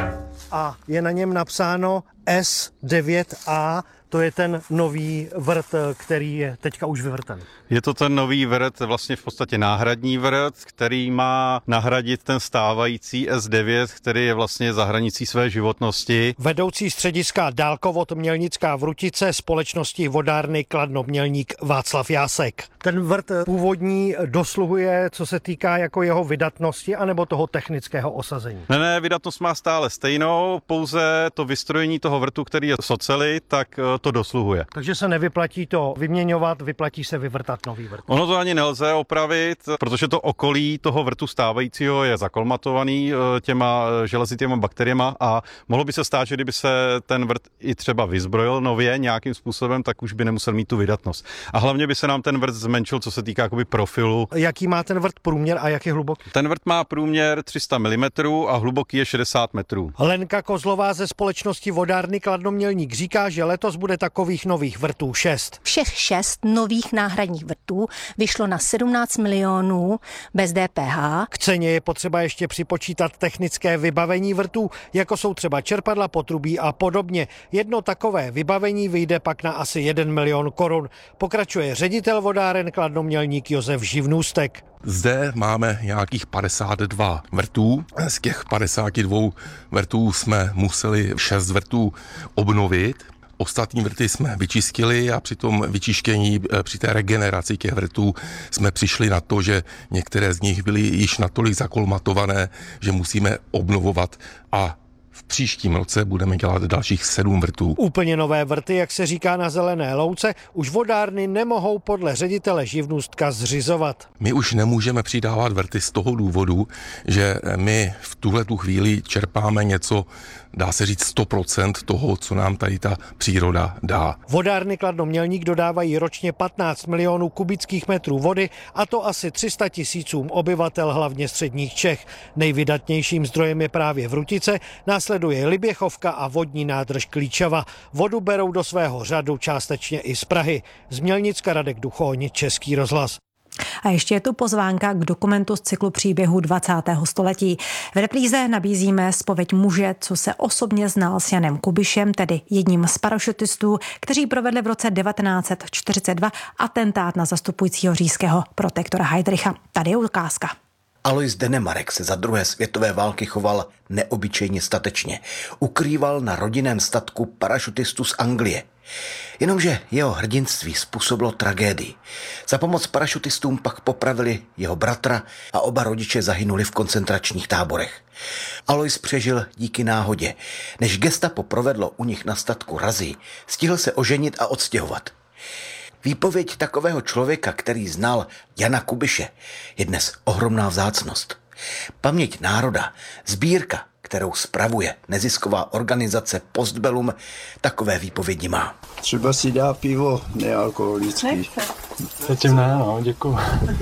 a je na něm napsáno S devět A. To je ten nový vrt, který je teďka už vyvrten. Je to ten nový vrt, vlastně v podstatě náhradní vrt, který má nahradit ten stávající S devět, který je vlastně za hranicí své životnosti. Vedoucí střediska Dálkovod Mělnická Vrutice společnosti vodárny Kladno Mělník Václav Jásek. Ten vrt původní dosluhuje, co se týká jako jeho vydatnosti anebo toho technického osazení? Ne, ne, vydatnost má stále stejnou, pouze to vystrojení toho vrtu, který je z oceli, tak to dosluhuje. Takže se nevyplatí to vyměňovat, vyplatí se vyvrtat nový vrt. Ono to ani nelze opravit, protože to okolí toho vrtu stávajícího je zakolmatovaný těma železitěma bakteriema a mohlo by se stát, že kdyby se ten vrt i třeba vyzbrojil nově nějakým způsobem, tak už by nemusel mít tu vydatnost. A hlavně by se nám ten vrt zmenšil, co se týká jakoby profilu. Jaký má ten vrt průměr a jak je hluboký? Ten vrt má průměr tři sta milimetrů a hluboký je šedesát metrů. Lenka Kozlová ze společnosti vodárny Kladno Mělník říká, že letos bude takových nových vrtů šest. Všech šest nových náhradních vrtů vyšlo na sedmnáct milionů bez D P H. K ceně je potřeba ještě připočítat technické vybavení vrtů, jako jsou třeba čerpadla, potrubí a podobně. Jedno takové vybavení vyjde pak na asi jeden milion korun. Pokračuje ředitel vodáren Kladno Mělník Josef Živnůstek. Zde máme nějakých padesát dva vrtů. Z těch padesáti dvou vrtů jsme museli šest vrtů obnovit. Ostatní vrty jsme vyčistili a při tom vyčištění, při té regeneraci těch vrtů jsme přišli na to, že některé z nich byly již natolik zakolmatované, že musíme obnovovat a v příštím roce budeme dělat dalších sedm vrtů. Úplně nové vrty, jak se říká na Zelené louce, už vodárny nemohou podle ředitele Živnůstka zřizovat. My už nemůžeme přidávat vrty z toho důvodu, že my v tuhletu chvíli čerpáme něco, dá se říct sto procent toho, co nám tady ta příroda dá. Vodárny Kladno Mělník dodávají ročně patnáct milionů kubických metrů vody a to asi tři sta tisícům obyvatel hlavně středních Čech. Nejvydatnějším zdrojem je právě Vrutice, následuje Liběchovka a vodní nádrž Klíčava. Vodu berou do svého řadu částečně i z Prahy. Z Mělnicka Radek Duchoň, Český rozhlas. A ještě je tu pozvánka k dokumentu z cyklu příběhů dvacátého století. V repríze nabízíme zpověď muže, co se osobně znal s Janem Kubišem, tedy jedním z parašutistů, kteří provedli v roce devatenáct set čtyřicet dva atentát na zastupujícího říšského protektora Heydricha. Tady je ukázka. Alois Denemarek se za druhé světové války choval neobyčejně statečně. Ukrýval na rodinném statku parašutistů z Anglie. Jenomže jeho hrdinství způsobilo tragédii. Za pomoc parašutistům pak popravili jeho bratra a oba rodiče zahynuli v koncentračních táborech. Alois přežil díky náhodě. Než gestapo provedlo u nich na statku razii, stihl se oženit a odstěhovat. Výpověď takového člověka, který znal Jana Kubiše, je dnes ohromná vzácnost. Paměť národa, sbírka, kterou spravuje nezisková organizace Postbellum, takové výpovědi má. Třeba si dá pivo nealkoholický. Zatím ne, no, děkuju.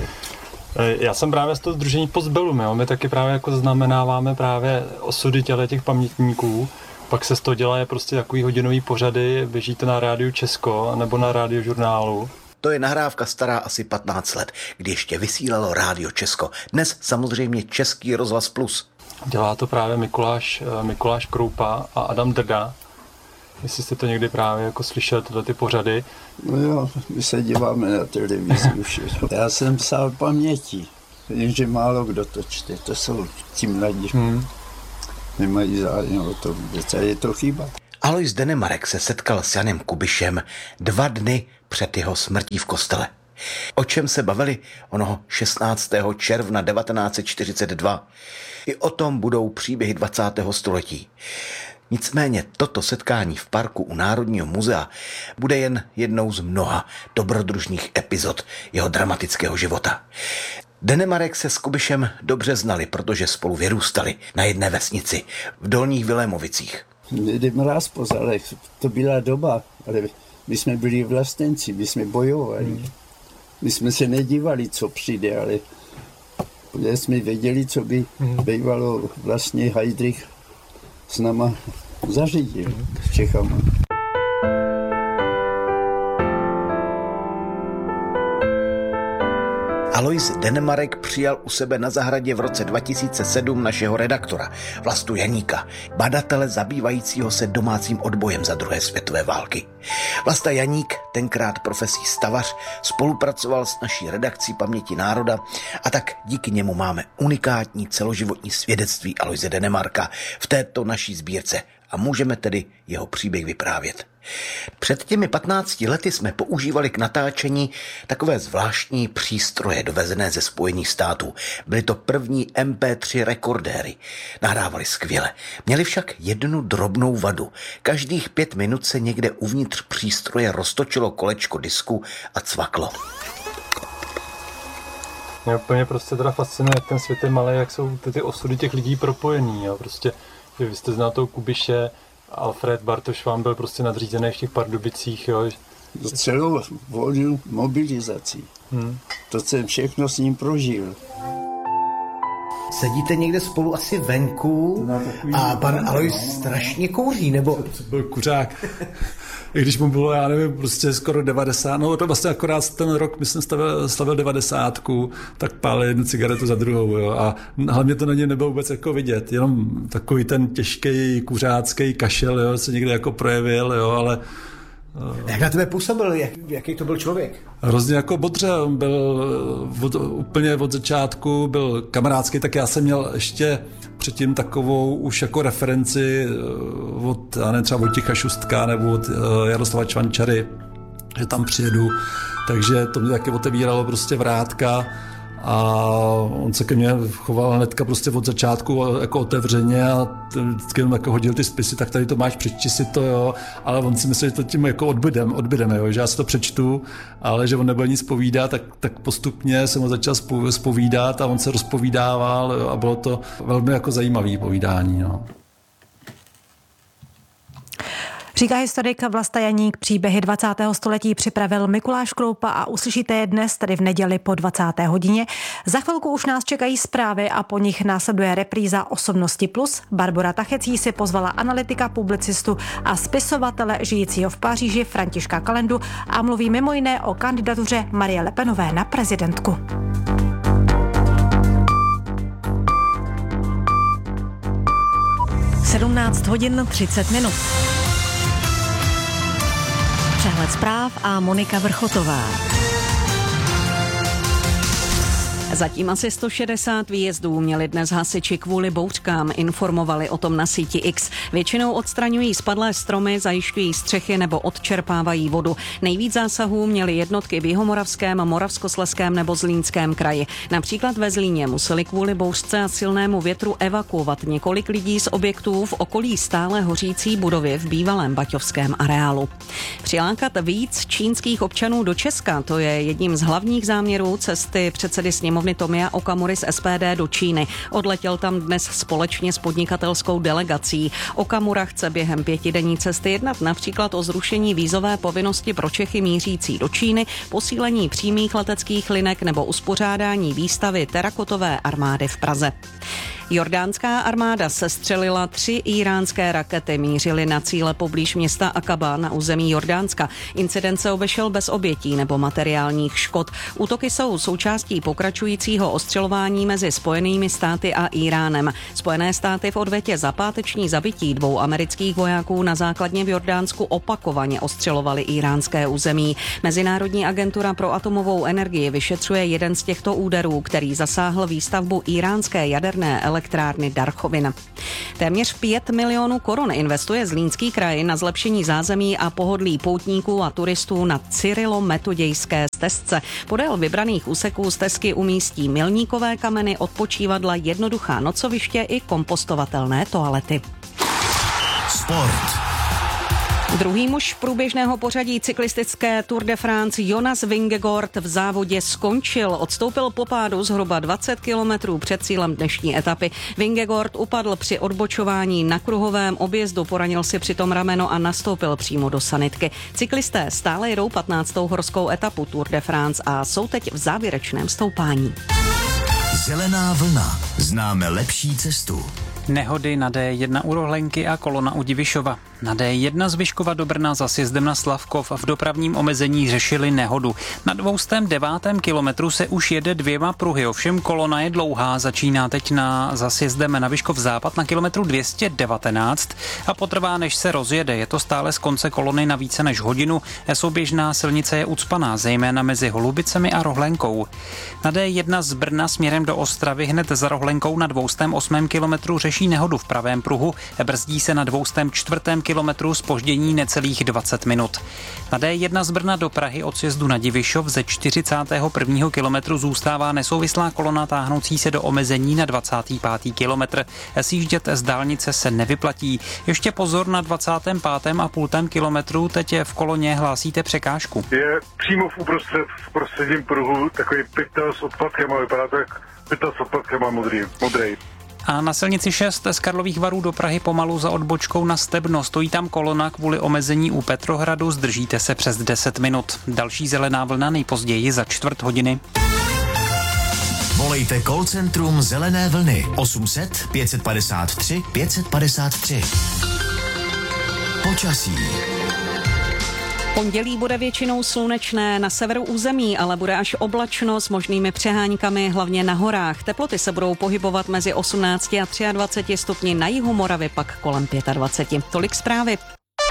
Já jsem právě z toho sdružení Postbellum, jo. My taky právě jako zaznamenáváme právě osudy těch pamětníků. Pak se z toho dělá prostě takový hodinový pořady, běží to na Rádiu Česko nebo na Radiožurnálu. To je nahrávka stará asi patnáct let, kdy ještě vysílalo Rádio Česko. Dnes samozřejmě Český rozhlas plus. Dělá to právě Mikuláš, Mikuláš Kroupa a Adam Drda. Jestli jste to někdy právě jako slyšel, tyhle ty pořady. No jo, my se díváme na televizi už. Já jsem psal paměti, jenže málo kdo to čte, to jsou ti mladí. Hmm. Nemají zájem o to vůbec a je to chyba. Alois Denemarek se setkal s Janem Kubišem dva dny před jeho smrtí v kostele. O čem se bavili onoho šestnáctého června devatenáct set čtyřicet dva? I o tom budou příběhy dvacátého století. Nicméně toto setkání v parku u Národního muzea bude jen jednou z mnoha dobrodružných epizod jeho dramatického života. Denemarek se s Kubišem dobře znali, protože spolu vyrůstali na jedné vesnici v Dolních Vilémovicích. Jde mráz po zálech, to byla doba, ale my jsme byli vlastenci, my jsme bojovali. Hmm. My jsme se nedívali, co přijde, ale jsme věděli, co by hmm. bývalo vlastně Heydrich s náma zařídil hmm. s Čechama. Alois Denemarek přijal u sebe na zahradě v roce dva tisíce sedm našeho redaktora Vlastu Janíka, badatele zabývajícího se domácím odbojem za druhé světové války. Vlasta Janík, tenkrát profesí stavař, spolupracoval s naší redakcí Paměti národa a tak díky němu máme unikátní celoživotní svědectví Aloise Denemarka v této naší sbírce a můžeme tedy jeho příběh vyprávět. Před těmi patnácti lety jsme používali k natáčení takové zvláštní přístroje dovezené ze Spojených států. Byly to první em pé tři rekordéry. Nahrávali skvěle. Měli však jednu drobnou vadu. Každých pět minut se někde uvnitř přístroje roztočilo kolečko disku a cvaklo. Mě úplně prostě teda fascinuje, jak ten svět je malý, jak jsou ty, ty osudy těch lidí propojený. Jo. Prostě, že vy jste znal toho Kubiše, Alfred Bartoš vám byl prostě nadřízený v těch Pardubicích, jo. Celou volnou mobilizací. Hmm. To jsem všechno s ním prožil. Sedíte někde spolu asi venku no, a pan Alois strašně kouří, nebo? To byl kuřák. I když mu bylo, já nevím, prostě skoro devadesát, no to vlastně akorát ten rok, myslím, slavil, slavil devadesátku, tak pálil jednu cigaretu za druhou, jo, a hlavně to na něj nebylo vůbec jako vidět, jenom takový ten těžký kuřácký kašel, jo, se někde jako projevil, jo, ale... Jak na tebe působil, jak, jaký to byl člověk? Hrozně jako bodře, on byl od, úplně od začátku, byl kamarádský, tak já jsem měl ještě předtím takovou už jako referenci od, já nevím, třeba Vojtěcha Šustka nebo od Jaroslava Čvančary, že tam přijedu, takže to mě taky otevíralo prostě vrátka a on se ke mně choval hnedka prostě od začátku jako otevřeně a vždycky jenom jako hodil ty spisy, tak tady to máš, přečti si to, jo, ale on si myslel, že to tím jako odbydem, odbydeme, jo, že já si to přečtu, ale že on nebude nic povídat, tak, tak postupně jsem ho začal zpovídat a on se rozpovídával, jo, a bylo to velmi jako zajímavý povídání, no. Říká historik Vlasta Janík, příběhy dvacátého století připravil Mikuláš Kroupa a uslyšíte je dnes, tedy v neděli po dvacáté hodině. Za chvilku už nás čekají zprávy a po nich následuje repríza Osobnosti plus. Barbora Tachecí si pozvala analytika, publicistu a spisovatele žijícího v Paříži Františka Kalendu a mluví mimo jiné o kandidatuře Marie Le Penové na prezidentku. sedmnáct hodin třicet minut. Přehled zpráv a Monika Vrchotová. Zatím asi sto šedesát výjezdů měli dnes hasiči kvůli bouřkám, informovali o tom na síti X. Většinou odstraňují spadlé stromy, zajišťují střechy nebo odčerpávají vodu. Nejvíc zásahů měly jednotky v Jihomoravském, Moravskoslezském nebo Zlínském kraji. Například ve Zlíně museli kvůli bouřce a silnému větru evakuovat několik lidí z objektů v okolí stále hořící budovy v bývalém baťovském areálu. Přilákat víc čínských občanů do Česka, to je jedním z hlavních záměrů cesty předsedy sněmovny Tomia Okamury z S P D do Číny. Odletěl tam dnes společně s podnikatelskou delegací. Okamura chce během pětidenní cesty jednat například o zrušení vízové povinnosti pro Čechy mířící do Číny, posílení přímých leteckých linek nebo uspořádání výstavy terakotové armády v Praze. Jordánská armáda sestřelila tři íránské rakety, mířily na cíle poblíž města Akaba na území Jordánska. Incident se obešel bez obětí nebo materiálních škod. Útoky jsou součástí pokračujícího ostřelování mezi Spojenými státy a Íránem. Spojené státy v odvetě za páteční zabití dvou amerických vojáků na základně v Jordánsku opakovaně ostřelovali íránské území. Mezinárodní agentura pro atomovou energii vyšetřuje jeden z těchto úderů, který zasáhl výstavbu íránské jaderné elektrárny Darchovin. Téměř pět milionů korun investuje Zlínský kraj na zlepšení zázemí a pohodlí poutníků a turistů na Cyrilo-metodějské stezce. Podél vybraných úseků stezky umístí milníkové kameny, odpočívadla, jednoduchá nocoviště i kompostovatelné toalety. Sport. Druhý muž průběžného pořadí cyklistické Tour de France Jonas Vingegaard v závodě skončil. Odstoupil po pádu zhruba dvacet kilometrů před cílem dnešní etapy. Vingegaard upadl při odbočování na kruhovém objezdu, poranil si přitom rameno a nastoupil přímo do sanitky. Cyklisté stále jedou patnáctou horskou etapu Tour de France a jsou teď v závěrečném stoupání. Zelená vlna. Známe lepší cestu. Nehody na D jedna u Rohlenky a kolona u Divišova. Na D jedna z Vyškova do Brna za sjezdem na Slavkov v dopravním omezení řešili nehodu. Na dvoustém devátém kilometru se už jede dvěma pruhy, ovšem kolona je dlouhá, začíná teď na za sjezdem na Vyškov západ na kilometru dvě stě devatenáct a potrvá, než se rozjede. Je to stále z konce kolony na více než hodinu. Souběžná silnice je ucpaná, zejména mezi Holubicemi a Rohlenkou. Na D jedna z Brna směrem do Ostravy hned za Rohlenkou na dvoustém osmém kilometru řeší nehodu v pravém pruhu, brzdí se na dvoustém čtvrtém kilometru zpoždění necelých dvacet minut. Na D jedna z Brna do Prahy od sjezdu na Divišov ze čtyřicátého prvního kilometru zůstává nesouvislá kolona táhnoucí se do omezení na dvacátý pátý kilometr. Sjíždět z dálnice se nevyplatí. Ještě pozor na dvacátém pátém a půltém kilometru, teď v koloně hlásíte překážku. Je přímo v uprostřed v prostředním pruhu takový pytel s odpadkem a vypadá to jak pytel s odpadkem a modrý. modrý. A na silnici šest z Karlových Varů do Prahy pomalu za odbočkou na Stebno. Stojí tam kolona kvůli omezení u Petrohradu, zdržíte se přes deset minut. Další zelená vlna nejpozději za čtvrt hodiny. Volejte call centrum Zelené vlny osm set pět padesát tři pět padesát tři. Počasí. Pondělí bude většinou slunečné, na severu území, ale bude až oblačno s možnými přeháňkami, hlavně na horách. Teploty se budou pohybovat mezi osmnácti a dvaceti třemi stupni, na jihu Moravy pak kolem dvaceti pěti. Tolik zprávy.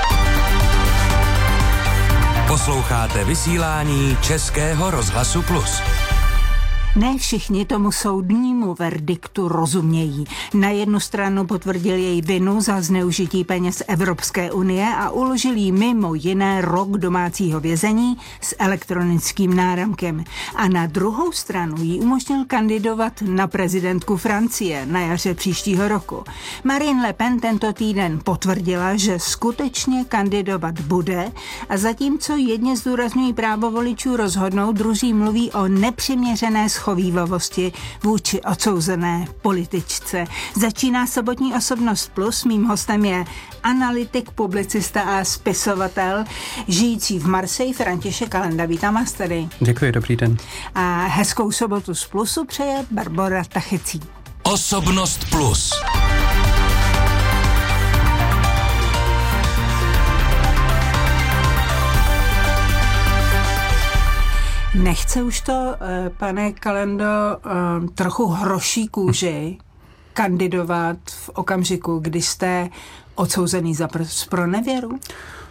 Posloucháte vysílání Českého rozhlasu Plus. Ne všichni tomu soudnímu verdiktu rozumějí. Na jednu stranu potvrdil její vinu za zneužití peněz Evropské unie a uložil jí mimo jiné rok domácího vězení s elektronickým náramkem. A na druhou stranu jí umožnil kandidovat na prezidentku Francie na jaře příštího roku. Marine Le Pen tento týden potvrdila, že skutečně kandidovat bude a zatímco jedni zdůrazňují právo voličů rozhodnout, druzí mluví o nepřiměřené schovívavosti vůči odsouzené političce. Začíná sobotní Osobnost Plus. Mým hostem je analytik, publicista a spisovatel žijící v Marseille František Kalenda. Vítám vás tady. Děkuji, dobrý den. A hezkou sobotu z Plusu přeje Barbora Tachecí. Osobnost Plus. Nechce už to, pane Kalendo, trochu hroší kůži kandidovat v okamžiku, kdy jste odsouzený za pronevěru?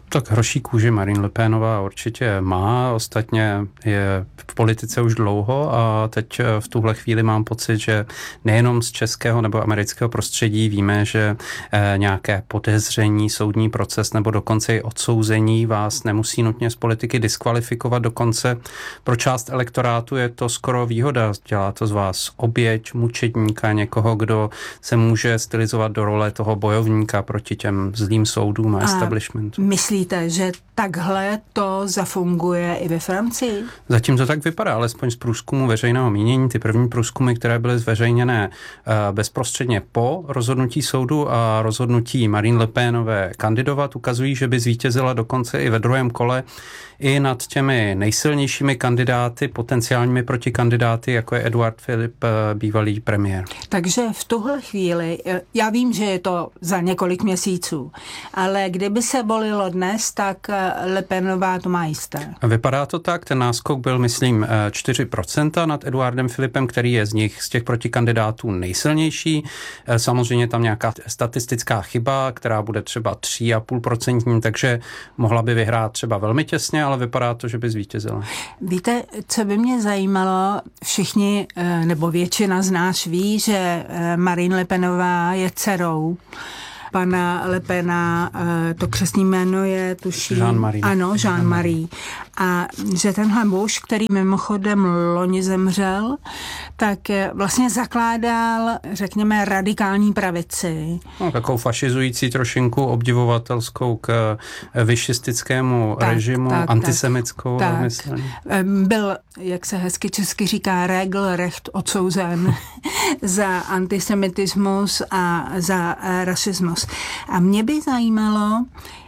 Tak hroší kůži Marine Le Penová určitě má, ostatně je v politice už dlouho a teď v tuhle chvíli mám pocit, že nejenom z českého nebo amerického prostředí víme, že nějaké podezření, soudní proces nebo dokonce i odsouzení vás nemusí nutně z politiky diskvalifikovat, dokonce pro část elektorátu je to skoro výhoda. Dělá to z vás oběť, mučedníka, někoho, kdo se může stylizovat do role toho bojovníka proti těm zlým soudům a, a establishmentu. Myslíte, že takhle to zafunguje i ve Francii? Zatím to tak vypadá, alespoň z průzkumu veřejného mínění. Ty první průzkumy, které byly zveřejněné bezprostředně po rozhodnutí soudu a rozhodnutí Marine Le Penové kandidovat, ukazují, že by zvítězila dokonce i ve druhém kole i nad těmi nejsilnějšími kandidáty, potenciálními protikandidáty, jako je Edouard Philippe, bývalý premiér. Takže v tuhle chvíli, já vím, že je to za několik měsíců, ale kdyby se volilo dnes, tak Le Penová to má jisté. Vypadá to tak, ten náskok byl, myslím, čtyři procenta nad Edouardem Philippem, který je z nich, z těch protikandidátů nejsilnější. Samozřejmě tam nějaká statistická chyba, která bude třeba tři a půl procentní, takže mohla by vyhrát třeba velmi těsně, ale vypadá to, že by zvítězila. Víte, co by mě zajímalo, všichni, nebo většina z nás ví, že Marine Le Penová je dcerou pana Le Pena, to křestní jméno je, tuším... Jean-Marie. Ano, Jean-Marie. A že tenhle muž, který mimochodem loni zemřel, tak vlastně zakládal, řekněme, radikální pravici. No, takovou fašizující trošinku obdivovatelskou k višistickému tak, režimu, tak, antisemitskou. Tak, tak. Byl, jak se hezky česky říká, regelrecht odsouzen za antisemitismus a za rasismus. A mě by zajímalo,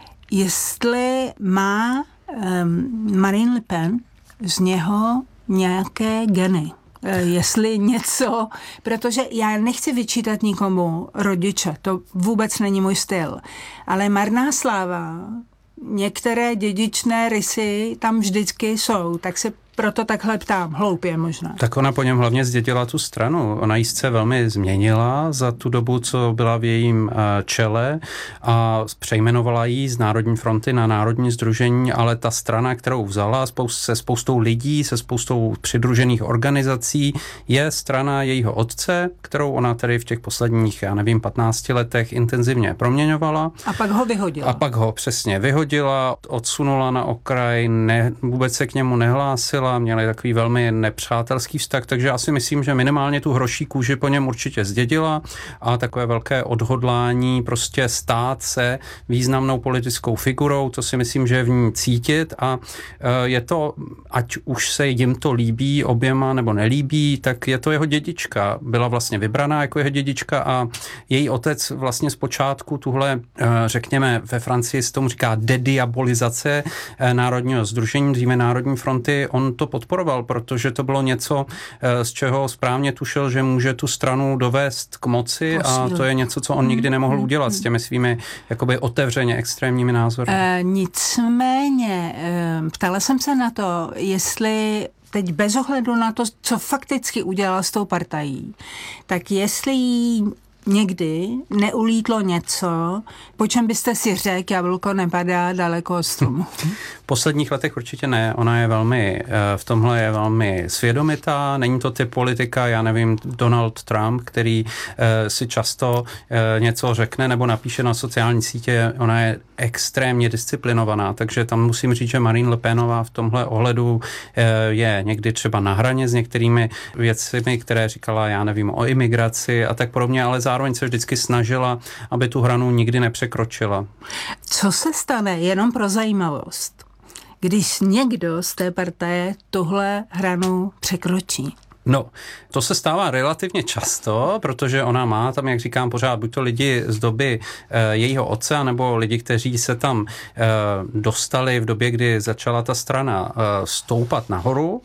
jestli má um, Marine Le Pen z něho nějaké geny. Jestli něco, protože já nechci vyčítat nikomu rodiče, to vůbec není můj styl, ale marná sláva, některé dědičné rysy tam vždycky jsou, tak se proto takhle ptám, hloupě možná. Tak ona po něm hlavně zdědila tu stranu. Ona jí se velmi změnila za tu dobu, co byla v jejím čele a přejmenovala jí z Národní fronty na Národní sdružení, ale ta strana, kterou vzala se spoustou lidí, se spoustou přidružených organizací, je strana jejího otce, kterou ona tedy v těch posledních, já nevím, patnácti letech intenzivně proměňovala. A pak ho vyhodila. A pak ho přesně vyhodila, odsunula na okraj, ne, vůbec se k němu nehlásila, měli takový velmi nepřátelský vztah, takže já si myslím, že minimálně tu hroší kůži po něm určitě zdědila a takové velké odhodlání prostě stát se významnou politickou figurou, to si myslím, že je v ní cítit a je to, ať už se jim to líbí oběma nebo nelíbí, tak je to jeho dědička. Byla vlastně vybraná jako jeho dědička a její otec vlastně zpočátku tuhle, řekněme, ve Francii se tomu říká dediabolizace Národního sdružení, dříve Národní fronty, on to podporoval, protože to bylo něco, z čeho správně tušil, že může tu stranu dovést k moci a to je něco, co on nikdy nemohl udělat s těmi svými jakoby otevřeně extrémními názory. E, nicméně, e, ptala jsem se na to, jestli teď bez ohledu na to, co fakticky udělala s tou partají, tak jestli jí někdy neulítlo něco, po čem byste si řekl, jablko nepadá daleko od stromu. V posledních letech určitě ne. Ona je velmi, v tomhle je velmi svědomitá, není to typ politika, já nevím, Donald Trump, který si často něco řekne nebo napíše na sociální sítě, ona je extrémně disciplinovaná, takže tam musím říct, že Marine Le Penová v tomhle ohledu je někdy třeba na hraně s některými věcmi, které říkala, já nevím, o imigraci a tak podobně, ale zároveň se vždycky snažila, aby tu hranu nikdy nepřekročila. Co se stane, jenom pro zajímavost, když někdo z té partaje tuhle hranu překročí? No, to se stává relativně často, protože ona má tam, jak říkám, pořád buď to lidi z doby e, jejího otce, nebo lidi, kteří se tam e, dostali v době, kdy začala ta strana e, stoupat nahoru.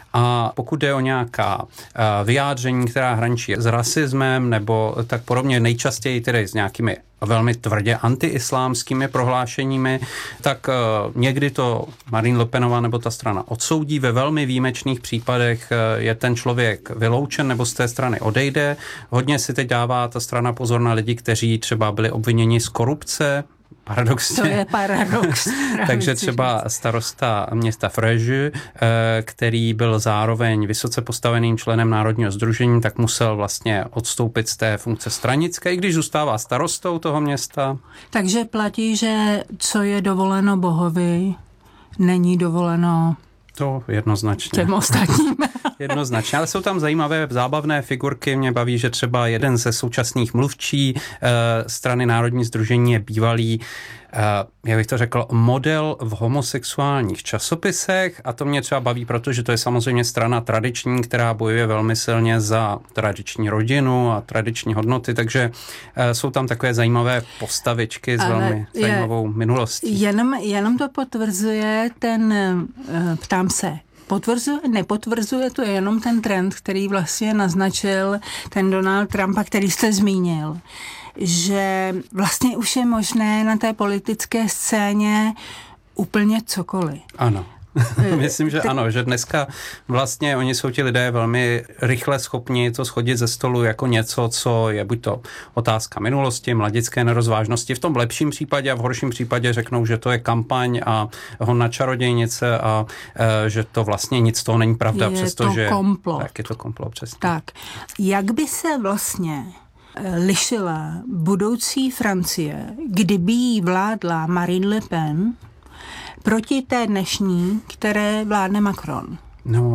A pokud jde o nějaká vyjádření, která hraničí s rasismem nebo tak podobně, nejčastěji tedy s nějakými velmi tvrdě antiislámskými prohlášeními, tak někdy to Marine Le Penová nebo ta strana odsoudí. Ve velmi výjimečných případech je ten člověk vyloučen nebo z té strany odejde. Hodně si teď dává ta strana pozor na lidi, kteří třeba byli obviněni z korupce, Paradoxně. To je paradox. Takže třeba starosta města Fréjus, který byl zároveň vysoce postaveným členem Národního sdružení, tak musel vlastně odstoupit z té funkce stranické, i když zůstává starostou toho města. Takže platí, že co je dovoleno Bohovi, není dovoleno to jednoznačně. těm ostatním. Jednoznačně, ale jsou tam zajímavé zábavné figurky. Mě baví, že třeba jeden ze současných mluvčí e, strany Národní sdružení je bývalý, e, jak bych to řekl, model v homosexuálních časopisech a to mě třeba baví, protože to je samozřejmě strana tradiční, která bojuje velmi silně za tradiční rodinu a tradiční hodnoty, takže e, jsou tam takové zajímavé postavičky s ale velmi je, zajímavou minulostí. Jenom, jenom to potvrzuje ten, e, ptám se, Potvrzuje, nepotvrzuje to jenom ten trend, který vlastně naznačil ten Donald Trump, a který jste zmínil, že vlastně už je možné na té politické scéně úplně cokoliv. Ano. Myslím, že ano, že dneska vlastně oni jsou ti lidé velmi rychle schopni to shodit ze stolu jako něco, co je buď to otázka minulosti, mladické nerozvážnosti, v tom lepším případě a v horším případě řeknou, že to je kampaň a hon na čarodějnice a e, že to vlastně nic z toho není pravda, přestože komplot. Tak je to komplot, přesně. Tak, jak by se vlastně lišila budoucí Francie, kdyby jí vládla Marine Le Pen proti té dnešní, které vládne Macron? No,